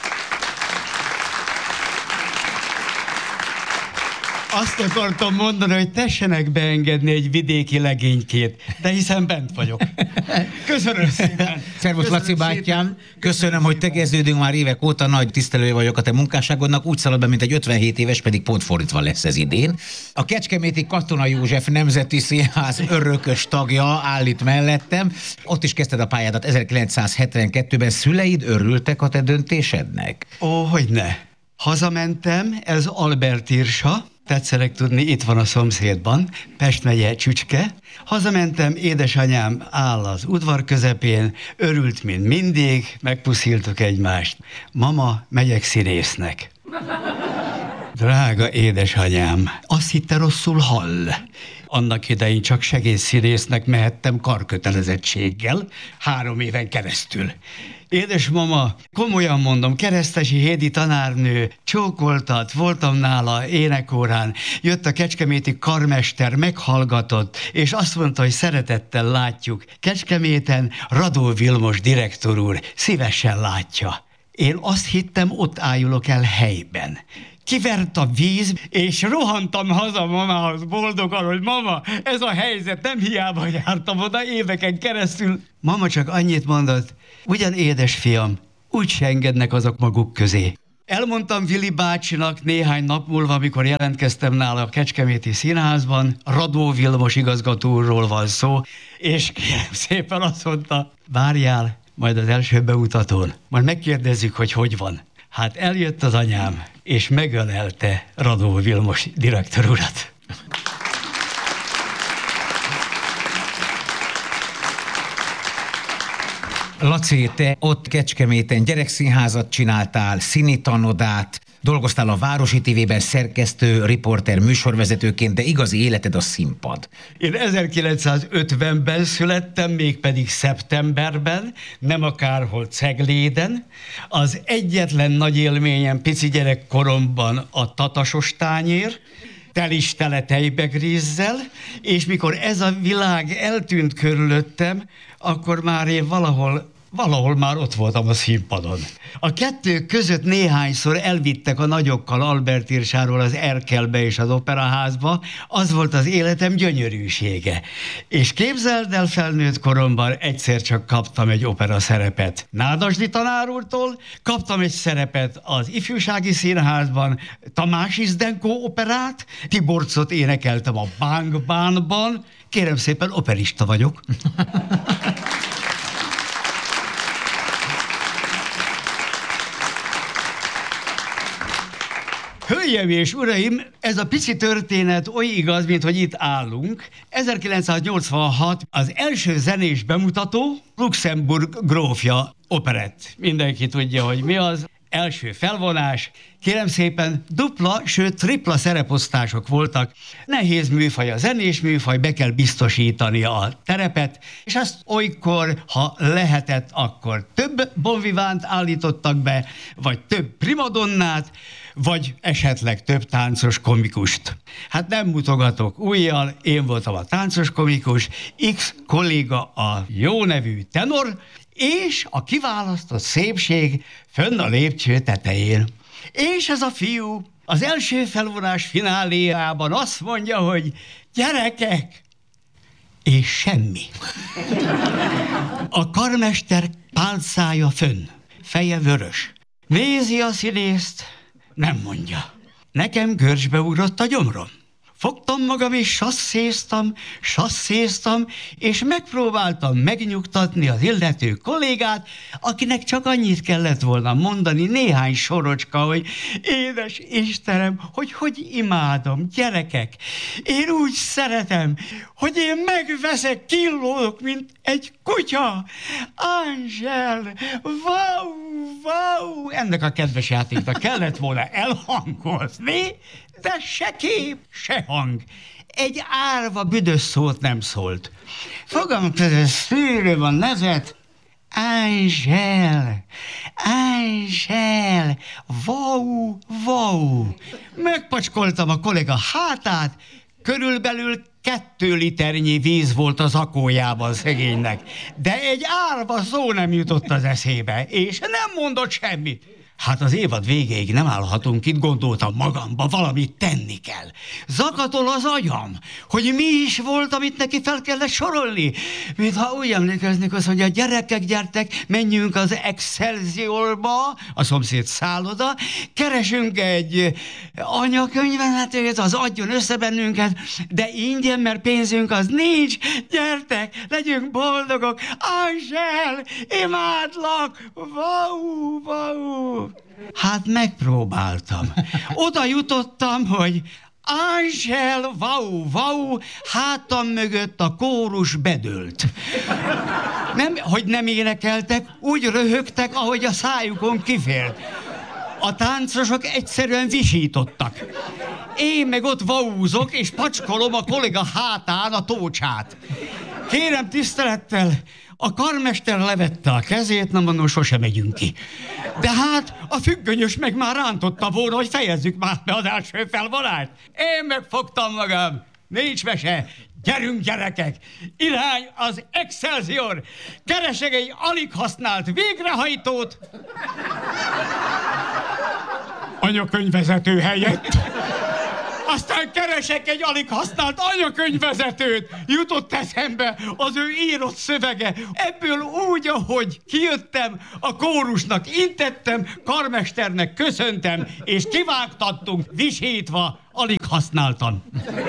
Azt akartam mondani, hogy tessenek beengedni egy vidéki legénykét, de hiszen bent vagyok. Köszönöm szépen. Szervusz Laci bátyám, köszönöm, hogy tegeződünk már évek óta, nagy tisztelője vagyok a te munkásságodnak, úgy szalad be, mint egy 57 éves, pedig pont fordítva lesz ez idén. A Kecskeméti Katona József Nemzeti Színház örökös tagja áll itt mellettem. Ott is kezdted a pályádat 1972-ben. Szüleid örültek a te döntésednek? Ó, hogyne. Hazamentem, ez Albert Irsa, tetszenek tudni, itt van a szomszédban, Pest megye Csücske. Hazamentem, édesanyám áll az udvar közepén, örült, mint mindig, megpusziltuk egymást. Mama, megyek színésznek. Drága édesanyám, azt hitte rosszul hall. Annak idején csak segédszínésznek mehettem karkötelezettséggel 3 éven keresztül. Édesmama, komolyan mondom, Keresztesi Hédi tanárnő csókoltat, voltam nála énekórán, jött a kecskeméti karmester, meghallgatott, és azt mondta, hogy szeretettel látjuk. Kecskeméten Radó Vilmos direktor úr szívesen látja. Én azt hittem, ott ájulok el helyben. Kivert a víz, és rohantam haza mamához boldogan, hogy mama, ez a helyzet, nem hiába jártam oda éveken keresztül. Mama csak annyit mondott, ugyan édesfiam, úgy se engednek azok maguk közé. Elmondtam Vili bácsinak néhány nap múlva, amikor jelentkeztem nála a Kecskeméti Színházban, Radó Vilmos igazgatóról van szó, és kérem szépen azt mondta, várjál, majd az első bemutatón, majd megkérdezzük, hogy van. Hát eljött az anyám, és megölelte Radó Vilmos direktor urat. Laci, te ott Kecskeméten gyerekszínházat csináltál, színitanodát, dolgoztál a Városi TV-ben szerkesztő, riporter, műsorvezetőként, de igazi életed a színpad. Én 1950-ben születtem, mégpedig szeptemberben, nem akárhol Cegléden. Az egyetlen nagy élményem pici gyerekkoromban a tatasos tányér, telis tele tejbegrízzel, és mikor ez a világ eltűnt körülöttem, akkor már én valahol már ott voltam a színpadon. A kettő között néhányszor elvittek a nagyokkal Albert Irsáról az Erkelbe és az Operaházba, az volt az életem gyönyörűsége. És képzeld el, felnőtt koromban egyszer csak kaptam egy opera szerepet Nádasdy tanár úrtól, kaptam egy szerepet az Ifjúsági Színházban, Tamás Izdenkó operát, Tiborcot énekeltem a Bang Bánban, kérem szépen, operista vagyok. Hölgyeim és uraim, ez a pici történet oly igaz, mint hogy itt állunk. 1986 az első zenés bemutató, Luxemburg grófja operett. Mindenki tudja, hogy mi az. Első felvonás, kérem szépen, dupla, sőt tripla szereposztások voltak. Nehéz műfaj a zenés műfaj, be kell biztosítani a terepet, és azt olykor, ha lehetett, akkor több bonvivánt állítottak be, vagy több primadonnát, vagy esetleg több táncos komikust. Hát nem mutogatok ujjal, én voltam a táncos komikus, X kolléga a jó nevű tenor, és a kiválasztott szépség fönn a lépcső tetején. És ez a fiú az első felvonás fináléjában azt mondja, hogy gyerekek, és semmi. A karmester pálcája fönn, feje vörös. Nézi a színészt, nem mondja. Nekem görcsbe ugrott a gyomrom. Fogtam magam és sasszéztam, és megpróbáltam megnyugtatni az illető kollégát, akinek csak annyit kellett volna mondani, néhány sorocska, hogy édes Istenem, hogy imádom, gyerekek, én úgy szeretem, hogy én megveszek, killódok, mint egy kutya. Ángel, wow, ennek a kedves játéknak kellett volna elhangozni, de se kép, se hang. Egy árva büdös szót nem szólt. Fogam között szűröm a nevet, Ángel, wow. Megpacskoltam a kollega hátát, körülbelül 2 liternyi víz volt az akójában szegénynek, de egy árva szó nem jutott az eszébe, és nem mondott semmit. Hát az évad végéig nem állhatunk itt, gondoltam magamba, valamit tenni kell. Zakatol az agyam, hogy mi is volt, amit neki fel kellett sorolni. Mintha úgy emlékeznék azt, hogy a gyerekek, gyertek, menjünk az Excelsiorba, a szomszéd szálloda, keresünk egy anyakönyvet, az adjon össze bennünket, de ingyen, mert pénzünk az nincs, gyertek, legyünk boldogok, Ángel, imádlak, wow. Hát megpróbáltam. Oda jutottam, hogy Ángel, wow, hátam mögött a kórus bedőlt. Nem, hogy nem énekeltek, úgy röhögtek, ahogy a szájukon kifért. A táncosok egyszerűen visítottak. Én meg ott vaúzok, és pacskolom a kolléga hátán a tócsát. Kérem tisztelettel, a karmester levette a kezét, na mondom, sose megyünk ki. De hát a függönyös meg már rántotta volna, hogy fejezzük már be az első felvonást. Én megfogtam magam, nincs mese, gyerünk gyerekek, irány az Excelsior, keresek egy alig használt végrehajtót, anyakönyvvezető helyett. Aztán keresek egy alig használt anyakönyvvezetőt. Jutott eszembe az ő írott szövege. Ebből úgy, ahogy kijöttem, a kórusnak intettem, karmesternek köszöntem, és kivágtattunk, visítva, alig használtan.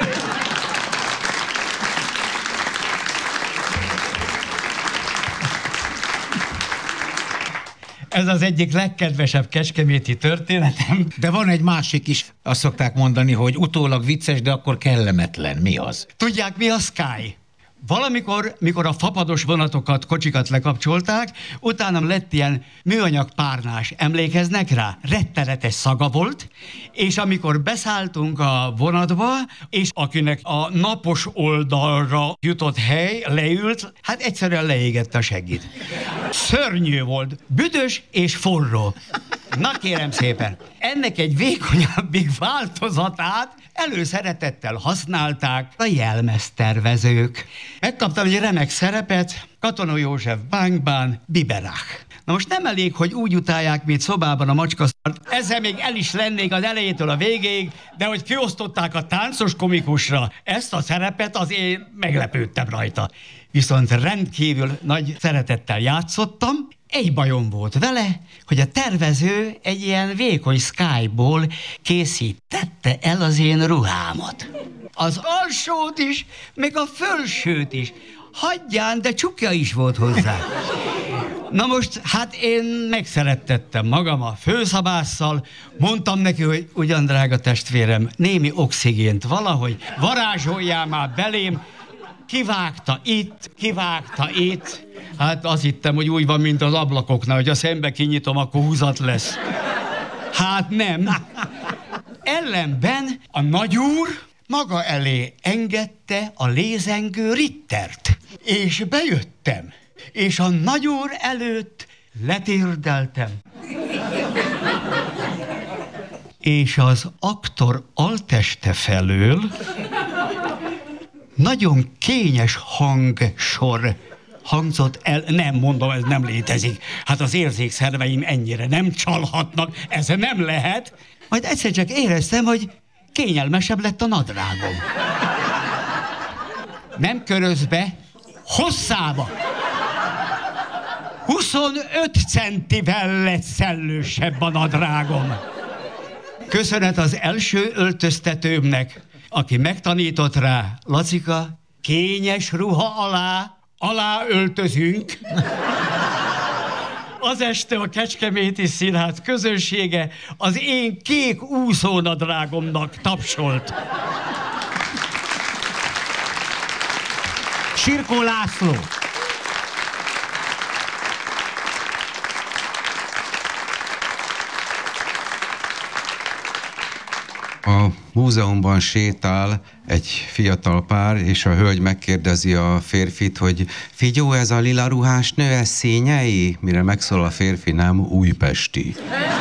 Ez az egyik legkedvesebb kecskeméti történetem. De van egy másik is, azt szokták mondani, hogy utólag vicces, de akkor kellemetlen. Mi az? Tudják, mi a Sky? Valamikor, mikor a fapados vonatokat, kocsikat lekapcsolták, utána lett ilyen műanyag párnás. Emlékeznek rá? Rettenetes szaga volt, és amikor beszálltunk a vonatba, és akinek a napos oldalra jutott hely leült, hát egyszerűen leégett a segít. Szörnyű volt, büdös és forró. Na kérem szépen, ennek egy vékonyabbik változatát előszeretettel használták a jelmeztervezők. Megkaptam egy remek szerepet, Katona József Bánkban, Biberach. Na most nem elég, hogy úgy utálják, mint szobában a macskaszart, ezzel még el is lennék az elejétől a végéig, de hogy kiosztották a táncos komikusra ezt a szerepet, az én meglepődtem rajta. Viszont rendkívül nagy szeretettel játszottam. Egy bajom volt vele, hogy a tervező egy ilyen vékony Skyból készítette el az én ruhámat. Az alsót is, meg a fölsőt is. Hagyján, de csukja is volt hozzá. Na most, hát én megszerettettem magam a főszabásszal, mondtam neki, hogy ugyan drága testvérem, némi oxigént valahogy varázsoljál már belém, kivágta itt, hát azt hittem, hogy úgy van, mint az ablakoknál, hogy a szembe kinyitom, akkor húzat lesz. Hát nem. Ellenben a nagyúr maga elé engedte a lézengő Rittert, és bejöttem, és a nagyúr előtt letérdeltem. És az aktor alteste felől nagyon kényes hangsor hangzott el. Nem mondom, ez nem létezik. Hát az érzékszerveim ennyire nem csalhatnak, ez nem lehet. Majd egyszer csak éreztem, hogy kényelmesebb lett a nadrágom. Nem körözbe, hosszába. 25 centivel lett szellősebb a nadrágom. Köszönet az első öltöztetőmnek, aki megtanított rá, Lacika, kényes ruha alá öltözünk. Az este a Kecskeméti Színház közönsége az én kék úszónadrágomnak tapsolt. Sirkó László. A múzeumban sétál egy fiatal pár, és a hölgy megkérdezi a férfit, hogy figyó, ez a lila ruhás nő, ez Szényei? Mire megszól a férfi, nem, újpesti.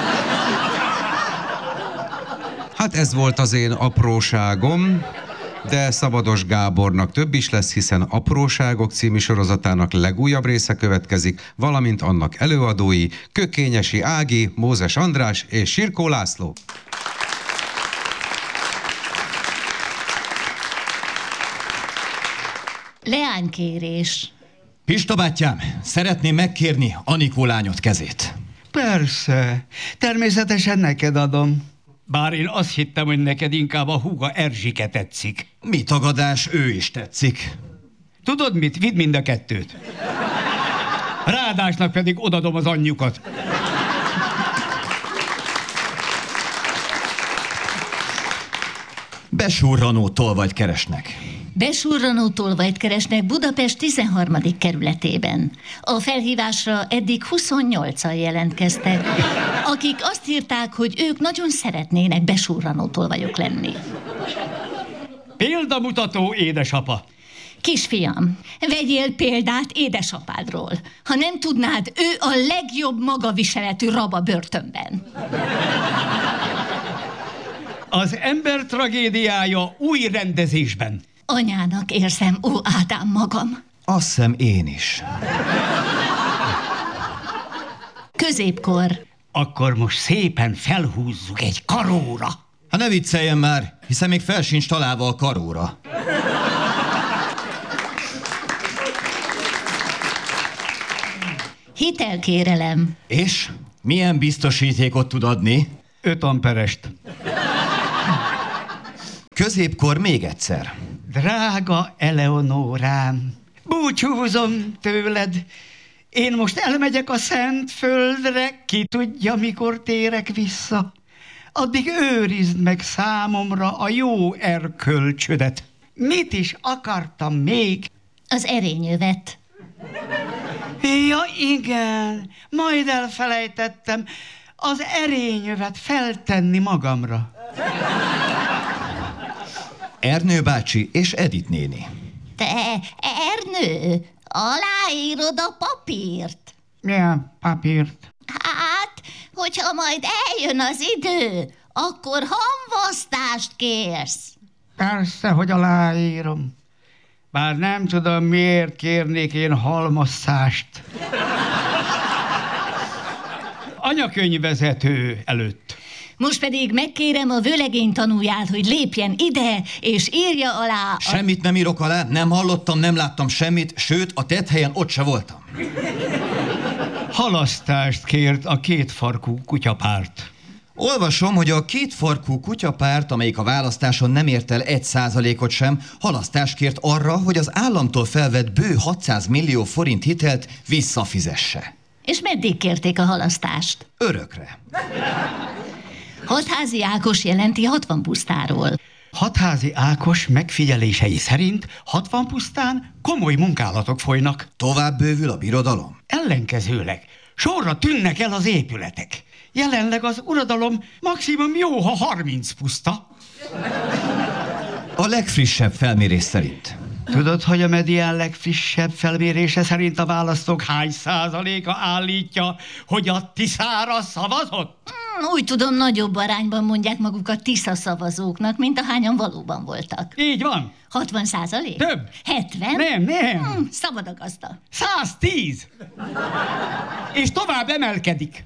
Hát ez volt az én apróságom, de Szabados Gábornak több is lesz, hiszen Apróságok című sorozatának legújabb része következik, valamint annak előadói Kökényesi Ági, Mózes András és Sirkó László. Leánykérés. Pista bátyám, szeretném megkérni Anikó lányot kezét. Persze, természetesen neked adom. Bár én azt hittem, hogy neked inkább a húga Erzsike tetszik. Mi tagadás, ő is tetszik. Tudod mit? Vidd mind a kettőt. Ráadásnak pedig odadom az anyjukat. Besurranó tolvajt keresnek. Besurranó tolvajt keresnek Budapest 13. kerületében. A felhívásra eddig 28-an jelentkeztek, akik azt írták, hogy ők nagyon szeretnének besurranó tolvajok lenni. Példamutató édesapa. Kisfiam, vegyél példát édesapádról. Ha nem tudnád, ő a legjobb magaviseletű rab a börtönben. Az ember tragédiája új rendezésben. Anyának érzem, ó Ádám magam. Azt hiszem én is. Középkor. Akkor most szépen felhúzzuk egy karóra. Ha ne vicceljen már, hiszen még fel sincs találva a karóra. Hitelkérelem. És? Milyen biztosítékot tud adni? 5 amperest. Középkor még egyszer. Drága Eleonórám, búcsúzom tőled. Én most elmegyek a szent földre, ki tudja, mikor térek vissza. Addig őrizd meg számomra a jó erkölcsödet. Mit is akartam még? Az erényövet. Ja, igen, majd elfelejtettem az erényövet feltenni magamra. Ernő bácsi és Edith néni. Te, Ernő, aláírod a papírt? Milyen papírt? Hát, hogyha majd eljön az idő, akkor hamvasztást kérsz. Persze, hogy aláírom. Bár nem tudom, miért kérnék én halmosszást. Anyakönyvvezető előtt. Most pedig megkérem a vőlegény tanulját, hogy lépjen ide, és írja alá... Semmit nem írok alá, nem hallottam, nem láttam semmit, sőt, a tetthelyen ott se voltam. Halasztást kért a kétfarkú kutyapárt. Olvasom, hogy a kétfarkú kutyapárt, amelyik a választáson nem ért el 1%-ot sem, halasztást kért arra, hogy az államtól felvett bő 600 millió forint hitelt visszafizesse. És meddig kérték a halasztást? Örökre. Hatházi Ákos jelenti 60 pusztáról. Hatházi Ákos megfigyelései szerint 60 pusztán komoly munkálatok folynak. Tovább bővül a birodalom? Ellenkezőleg sorra tűnnek el az épületek. Jelenleg az uradalom maximum jó, ha 30 puszta. A legfrissebb felmérés szerint. Tudod, hogy a medián legfrissebb felmérése szerint a választók hány százaléka állítja, hogy a Tiszára szavazott? Úgy tudom, nagyobb arányban mondják magukat Tisza szavazóknak, mint ahányan valóban voltak. Így van. 60%? Több. 70? Nem. Szabad a gazda. 110. És tovább emelkedik.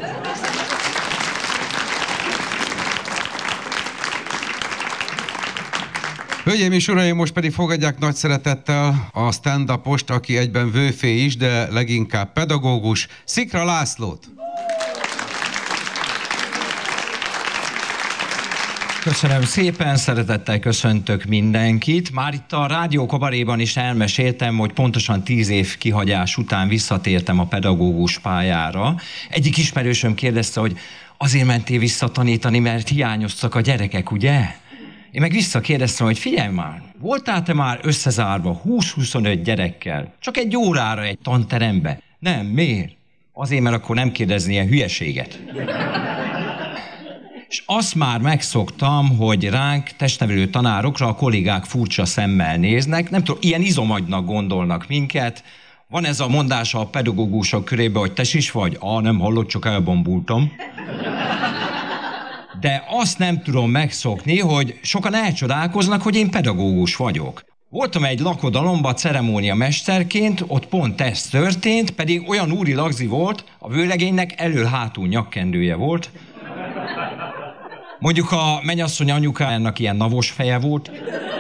Hölgyeim és uraim, most pedig fogadják nagy szeretettel a stand-upost, aki egyben vőfé is, de leginkább pedagógus, Szikra Lászlót. Köszönöm szépen, szeretettel köszöntök mindenkit. Már itt a Rádió Kabaréban is elmeséltem, hogy pontosan 10 év kihagyás után visszatértem a pedagógus pályára. Egyik ismerősöm kérdezte, hogy azért mentél visszatanítani, mert hiányoztak a gyerekek, ugye? Én meg visszakérdeztem, hogy figyelj már, voltál te már összezárva 20-25 gyerekkel? Csak egy órára egy tanterembe? Nem, miért? Azért, mert akkor nem kérdezni ilyen hülyeséget. És azt már megszoktam, hogy ránk, testnevelő tanárokra a kollégák furcsa szemmel néznek, nem tudom, ilyen izomagynak gondolnak minket. Van ez a mondása a pedagógusok körében, hogy te is vagy? Nem hallott, csak elbombultam. De azt nem tudom megszokni, hogy sokan elcsodálkoznak, hogy én pedagógus vagyok. Voltam egy lakodalomban ceremónia mesterként, ott pont ez történt, pedig olyan úri lagzi volt, a vőlegénynek elől-hátul nyakkendője volt. Mondjuk a mennyasszony anyukájának ilyen navos feje volt.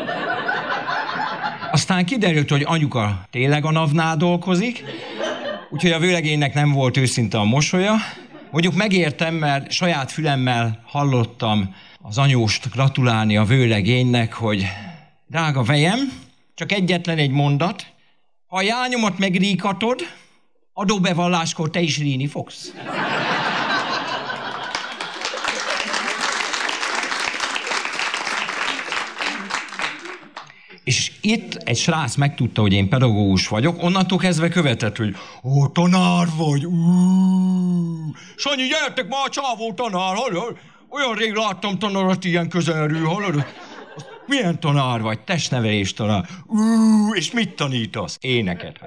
Aztán kiderült, hogy anyuka tényleg a NAV-nál dolgozik, úgyhogy a vőlegénynek nem volt őszinte a mosolya. Mondjuk megértem, mert saját fülemmel hallottam az anyóst gratulálni a vőlegénynek, hogy drága vejem, csak egyetlen egy mondat, ha a jányomat megríkatod, adóbevalláskor te is ríni fogsz. És itt egy srác megtudta, hogy én pedagógus vagyok, onnantól kezdve követett, hogy tanár vagy, Sanyi, gyertek már, csávó tanár, hallod? Olyan rég láttam tanárat ilyen közelről, hallod? Milyen tanár vagy? Testnevelés tanár. És mit tanítasz? Éneket.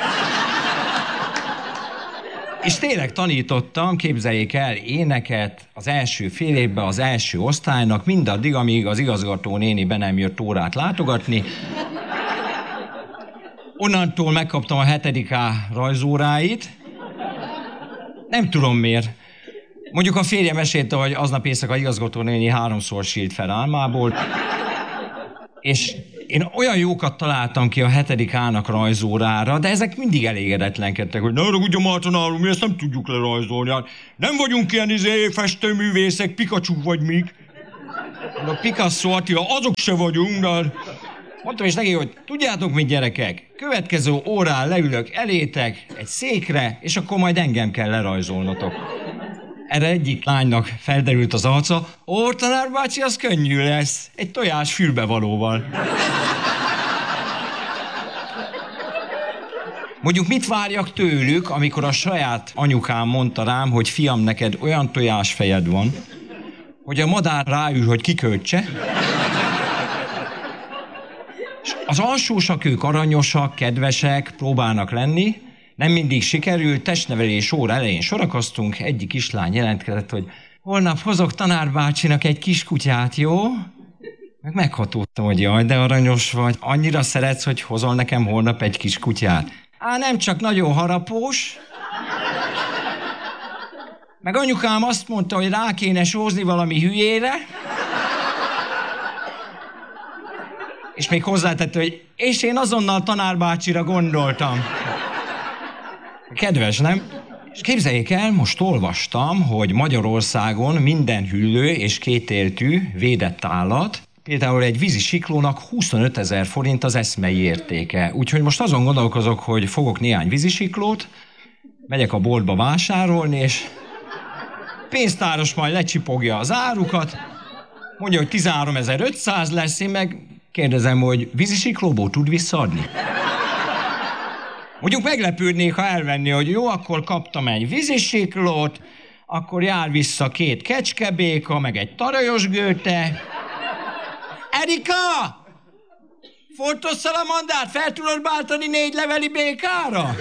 És tényleg tanítottam, képzeljék el, éneket az első fél évben, az első osztálynak, mindaddig, amíg az igazgató néni be nem jött órát látogatni. Onnantól megkaptam a 7. A rajzóráit. Nem tudom miért. Mondjuk a férjem mesélte, hogy aznap éjszaka igazgató néni 3-szor sírt fel álmából. És én olyan jókat találtam ki a 7. A-nak rajzórára, de ezek mindig elégedetlenkedtek, hogy ne ragudjon már tanárul, mi ezt nem tudjuk lerajzolni. Hát nem vagyunk ilyen festőművészek, Pikachu vagy mik. A Picasso, Attila, azok se vagyunk, de... Mondtam is neki, hogy tudjátok mit, gyerekek, következő órán leülök elétek egy székre, és akkor majd engem kell lerajzolnotok. Erre egyik lánynak felderült az arca, tanár bácsi, az könnyű lesz, egy tojás fülbevalóval. Mondjuk mit várjak tőlük, amikor a saját anyukám mondta rám, hogy fiam, neked olyan tojásfejed van, hogy a madár ráül, hogy kikötse. És az alsósak, ők aranyosak, kedvesek, próbálnak lenni, nem mindig sikerül, testnevelés óra elején sorakoztunk, egyik kislány jelentkezett, hogy holnap hozok tanárbácsinak egy kiskutyát, jó? Meghatódtam, hogy jaj, de aranyos vagy, annyira szeretsz, hogy hozol nekem holnap egy kiskutyát. Nem csak nagyon harapós. Meg anyukám azt mondta, hogy rá kéne sózni valami hülyére. És még hozzátette, hogy és én azonnal tanárbácsira gondoltam. Kedves, nem? És képzeljék el, most olvastam, hogy Magyarországon minden hüllő és kétéltű védett állat, például egy vízisiklónak 25 000 forint az eszmei értéke. Úgyhogy most azon gondolkozok, hogy fogok néhány vízisiklót, megyek a boltba vásárolni, és pénztáros majd lecsipogja az árukat, mondja, hogy 13 500 lesz, én meg kérdezem, hogy vízisiklóból tud visszaadni? Mondjuk meglepődnék, ha elvenni, hogy jó, akkor kaptam egy vízisiklót, akkor jár vissza 2 kecskebéka, meg egy tarajos gőte. Erika! Fotószalamandát fel tudod váltani 4 leveli békára?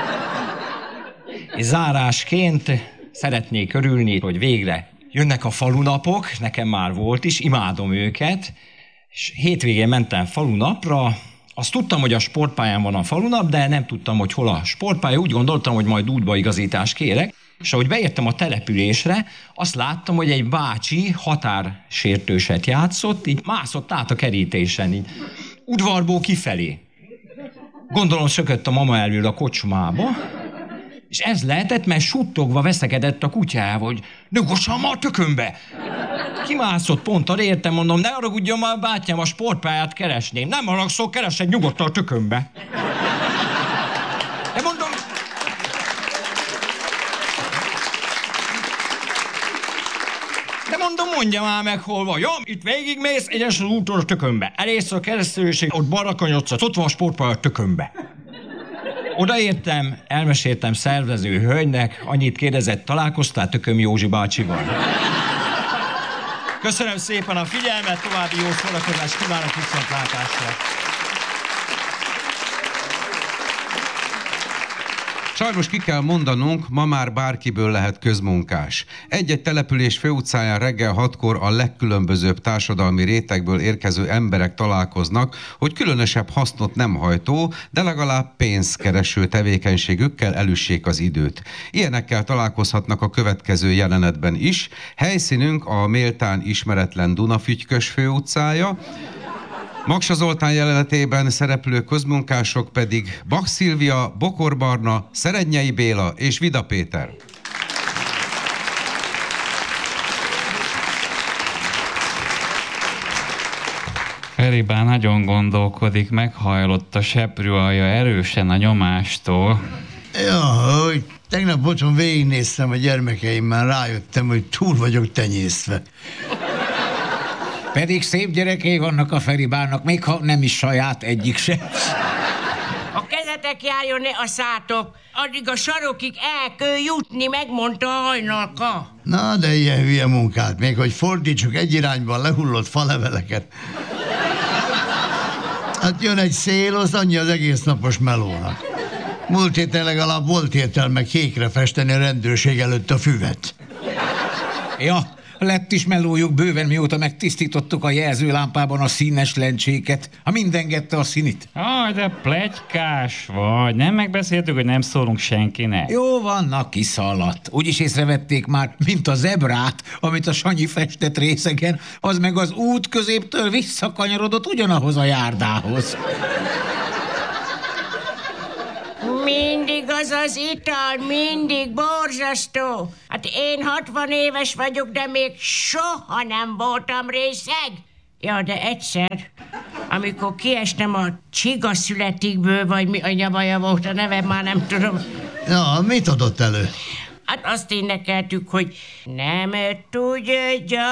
És zárásként szeretnék örülni, hogy végre jönnek a falunapok, nekem már volt is, imádom őket, és hétvégén mentem falunapra. Azt tudtam, hogy a sportpályán van a falunap, de nem tudtam, hogy hol a sportpálya. Úgy gondoltam, hogy majd útbaigazítást kérek. És ahogy beértem a településre, azt láttam, hogy egy bácsi határsértőset játszott, így mászott át a kerítésen, így udvarból kifelé. Gondolom szökött a mama elől a kocsmába, és ez lehetett, mert suttogva veszekedett a kutyával, hogy nyugodjan már tökönbe! Kimászott pont arra, értem, mondom, ne haragudjon már, bátyám, a sportpályát keresném. Nem haragszol, keresed nyugodtan a tökönbe. De mondom... De mondom, mondja már meg, hol van. Jó, itt végigmész, egyenes az úton a tökönbe. Elérsz a keresztülésig, ott balra kanyodsz, ott van a sportpálya a tökönbe. Odaértem, elmeséltem szervező hölgynek, annyit kérdezett, találkoztál Tököm Józsi bácsival? Köszönöm szépen a figyelmet, további jó szórakozást kívánok, viszontlátásra! Sajnos ki kell mondanunk, ma már bárkiből lehet közmunkás. Egy-egy település főutcáján reggel 6-kor a legkülönbözőbb társadalmi rétegből érkező emberek találkoznak, hogy különösebb hasznot nem hajtó, de legalább pénzkereső tevékenységükkel elüssék az időt. Ilyenekkel találkozhatnak a következő jelenetben is. Helyszínünk a méltán ismeretlen Dunafügykös főutcája, Maksa Zoltán jelenetében szereplő közmunkások pedig Bach Szilvia, Bokor Barna, Szerednyei Béla és Vida Péter. Feribán nagyon gondolkodik, meghajlott a seprű alja erősen a nyomástól. Ja, hogy tegnap otthon végignéztem a gyermekeimmel, rájöttem, hogy túl vagyok tenyészve. Pedig szép gyerekei vannak a Feribának, még ha nem is saját egyik se. A kezetek járjon a szátok, addig a sarokig el kell jutni, megmondta a hajnalka. Na, de ilyen hülye munkát, még hogy fordítsuk egy irányban lehullott faleveleket. Hát jön egy szél, az annyi az egész napos melónak. Múlt héten legalább volt értelme kékre festeni a rendőrség előtt a füvet. Ja, lett is melójuk bőven, mióta megtisztítottuk a jelzőlámpában a színes lencséket. Ha mindengedte a színit. De pletykás vagy. Nem megbeszéltük, hogy nem szólunk senkinek. Jó van, na kiszaladt. Úgyis észrevették már, mint a zebrát, amit a Sanyi festett részegen, az meg az út középtől visszakanyarodott ugyanahoz a járdához. Mindig az az ital, mindig borzasztó. Hát én 60 éves vagyok, de még soha nem voltam részeg. Ja, de egyszer, amikor kiestem a Csigaszületikből, vagy mi a nyavaja volt a neve, már nem tudom. Na, mit adott elő? Hát azt énekeltük, hogy nem tudja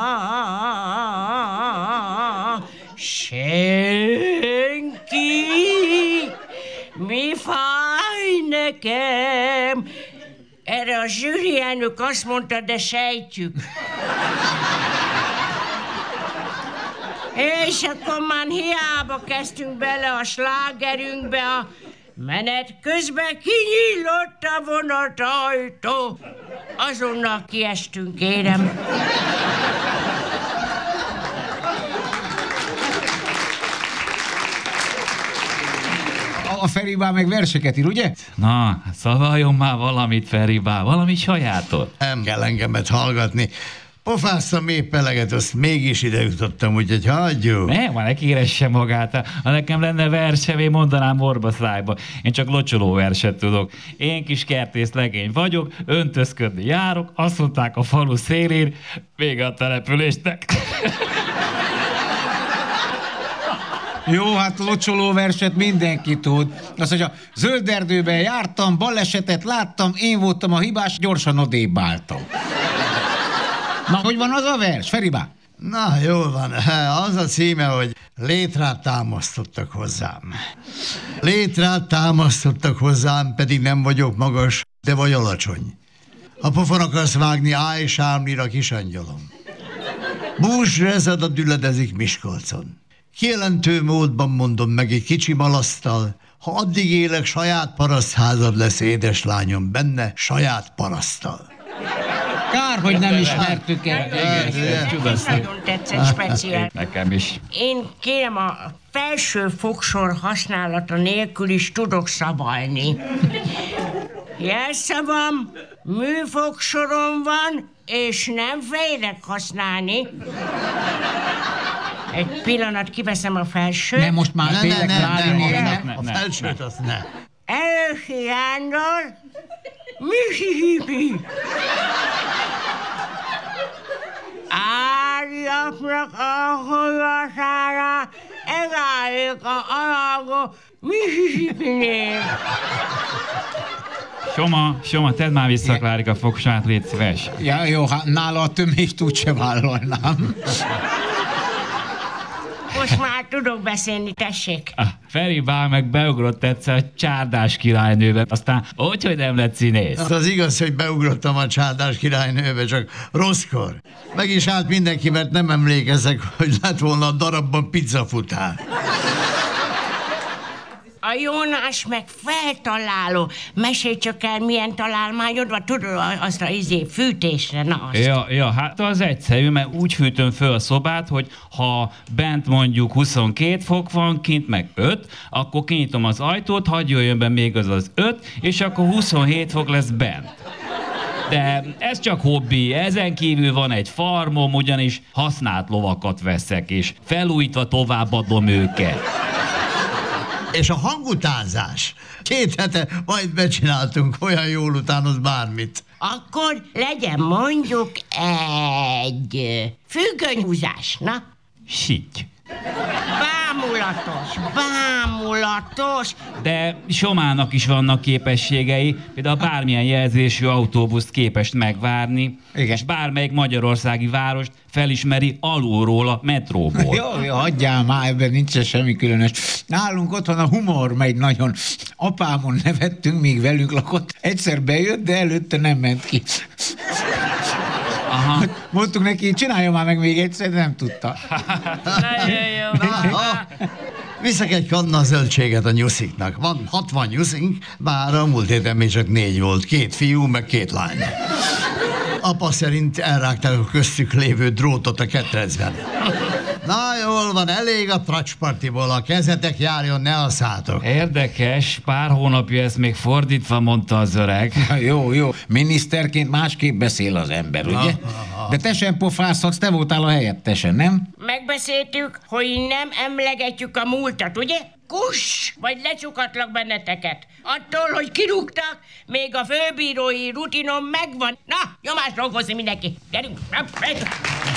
senki, mi fáj nekem. Erre a zsűri elnök azt mondta, de sejtjük. És akkor már hiába kezdtünk bele a slágerünkbe, a menet közben kinyílott a vonatajtó. Azonnal kiestünk, kérem. A Feribá meg verseket ír, ugye? Na, szavaljon már valamit, Feribá, valami sajátot. Nem kell engemet hallgatni. Pofáztam épp eleget, azt mégis ide jutottam, úgyhogy hagyjuk. Ne kéresse magát. Ha nekem lenne versevé, mondanám orbaszájba. Én csak locsoló verset tudok. Én kis kertész legény vagyok, öntözködni járok, azt mondták a falu szélén, vége a településnek. Jó, hát locsoló verset mindenki tud. Azt, hogy a zöld erdőben jártam, balesetet láttam, én voltam a hibás, gyorsan odébb álltam. Na, hogy van az a vers, Feribá? Na, jól van. Az a címe, hogy létrát támasztottak hozzám. Létrát támasztottak hozzám, pedig nem vagyok magas, de vagy alacsony. Ha pofon akarsz vágni, állj sámlira, kisangyalom. Bús rezada düledezik Miskolcon. Kijelentő módban mondom meg egy kicsi malaszttal, ha addig élek, saját parasztházad lesz, édeslányom, benne saját paraszttal. Kár, hogy nem ismertük el. Nagyon tetszett speciál. Nekem is. Én kérem, a felső fogsor használata nélkül is tudok szabalni. Jelszavam, műfogsorom van, és nem félek használni. Egy pillanat, kiveszem a felsőt. Ne, most már tényleg a felsőt azt ne. Elősi Jándor, Mississippi. Áriaknak a hozatára, egálik a alagok Mississippi-nél. Soma, tedd már vissza Klárika fogsát, légy szíves. Ja, jó, hát nála a tömést úgyse vállalnám. Most már tudok beszélni, tessék. Feribá meg beugrott egyszer a Csárdás királynőbe, aztán hogy nem lett színész. Az igaz, hogy beugrottam a Csárdás királynőbe, csak rosszkor. Meg is állt mindenki, mert nem emlékezek, hogy lett volna a darabban pizzafutár. A Jónás meg feltaláló. Mesélj csak el, milyen találmányod van, tudod, azt a fűtésre, na azt. Ja, hát az egyszerű, mert úgy fűtöm föl a szobát, hogy ha bent mondjuk 22 fok van, kint meg 5, akkor kinyitom az ajtót, hadd jöjjön be még az 5, és akkor 27 fok lesz bent. De ez csak hobbi, ezen kívül van egy farmom, ugyanis használt lovakat veszek, és felújítva továbbadom őket. És a hangutánzás. 2 hete majd becsináltunk, olyan jól utánoz bármit. Akkor legyen mondjuk egy függönyhúzás, na? Sitty. Bámula. bámulatos. De Somának is vannak képességei, például bármilyen jelzésű autóbuszt képes megvárni, igen. És bármelyik magyarországi várost felismeri alulról a metróból. Jó, hagyjál már, ebben nincsen semmi különös. Nálunk otthon a humor megy nagyon. Apámon nevettünk, míg velünk lakott. Egyszer bejött, de előtte nem ment ki. Aha. Mondtuk neki, csinálja már meg még egyszer, de nem tudta. Viszek egy kanna zöldséget a nyusziknak. Van 60 nyuszink, bár a múlt héten még csak 4 volt. 2 fiú, meg 2 lány. Apa szerint elrágták a köztük lévő drótot a ketrecben. Na jól van, elég a tracspartiból, a kezetek járjon, ne alszátok. Érdekes, pár hónapja ezt még fordítva mondta az öreg. Jó, miniszterként másképp beszél az ember, ugye? De te sem pofázhatsz, te voltál a helyettesen, nem? Megbeszéltük, hogy nem emlegetjük a múltat, ugye? Kuss, vagy lecsukatlak benneteket. Attól, hogy kirúgtak, még a főbírói rutinom megvan. Na, nyomásra okozni mindenki. Gyerünk!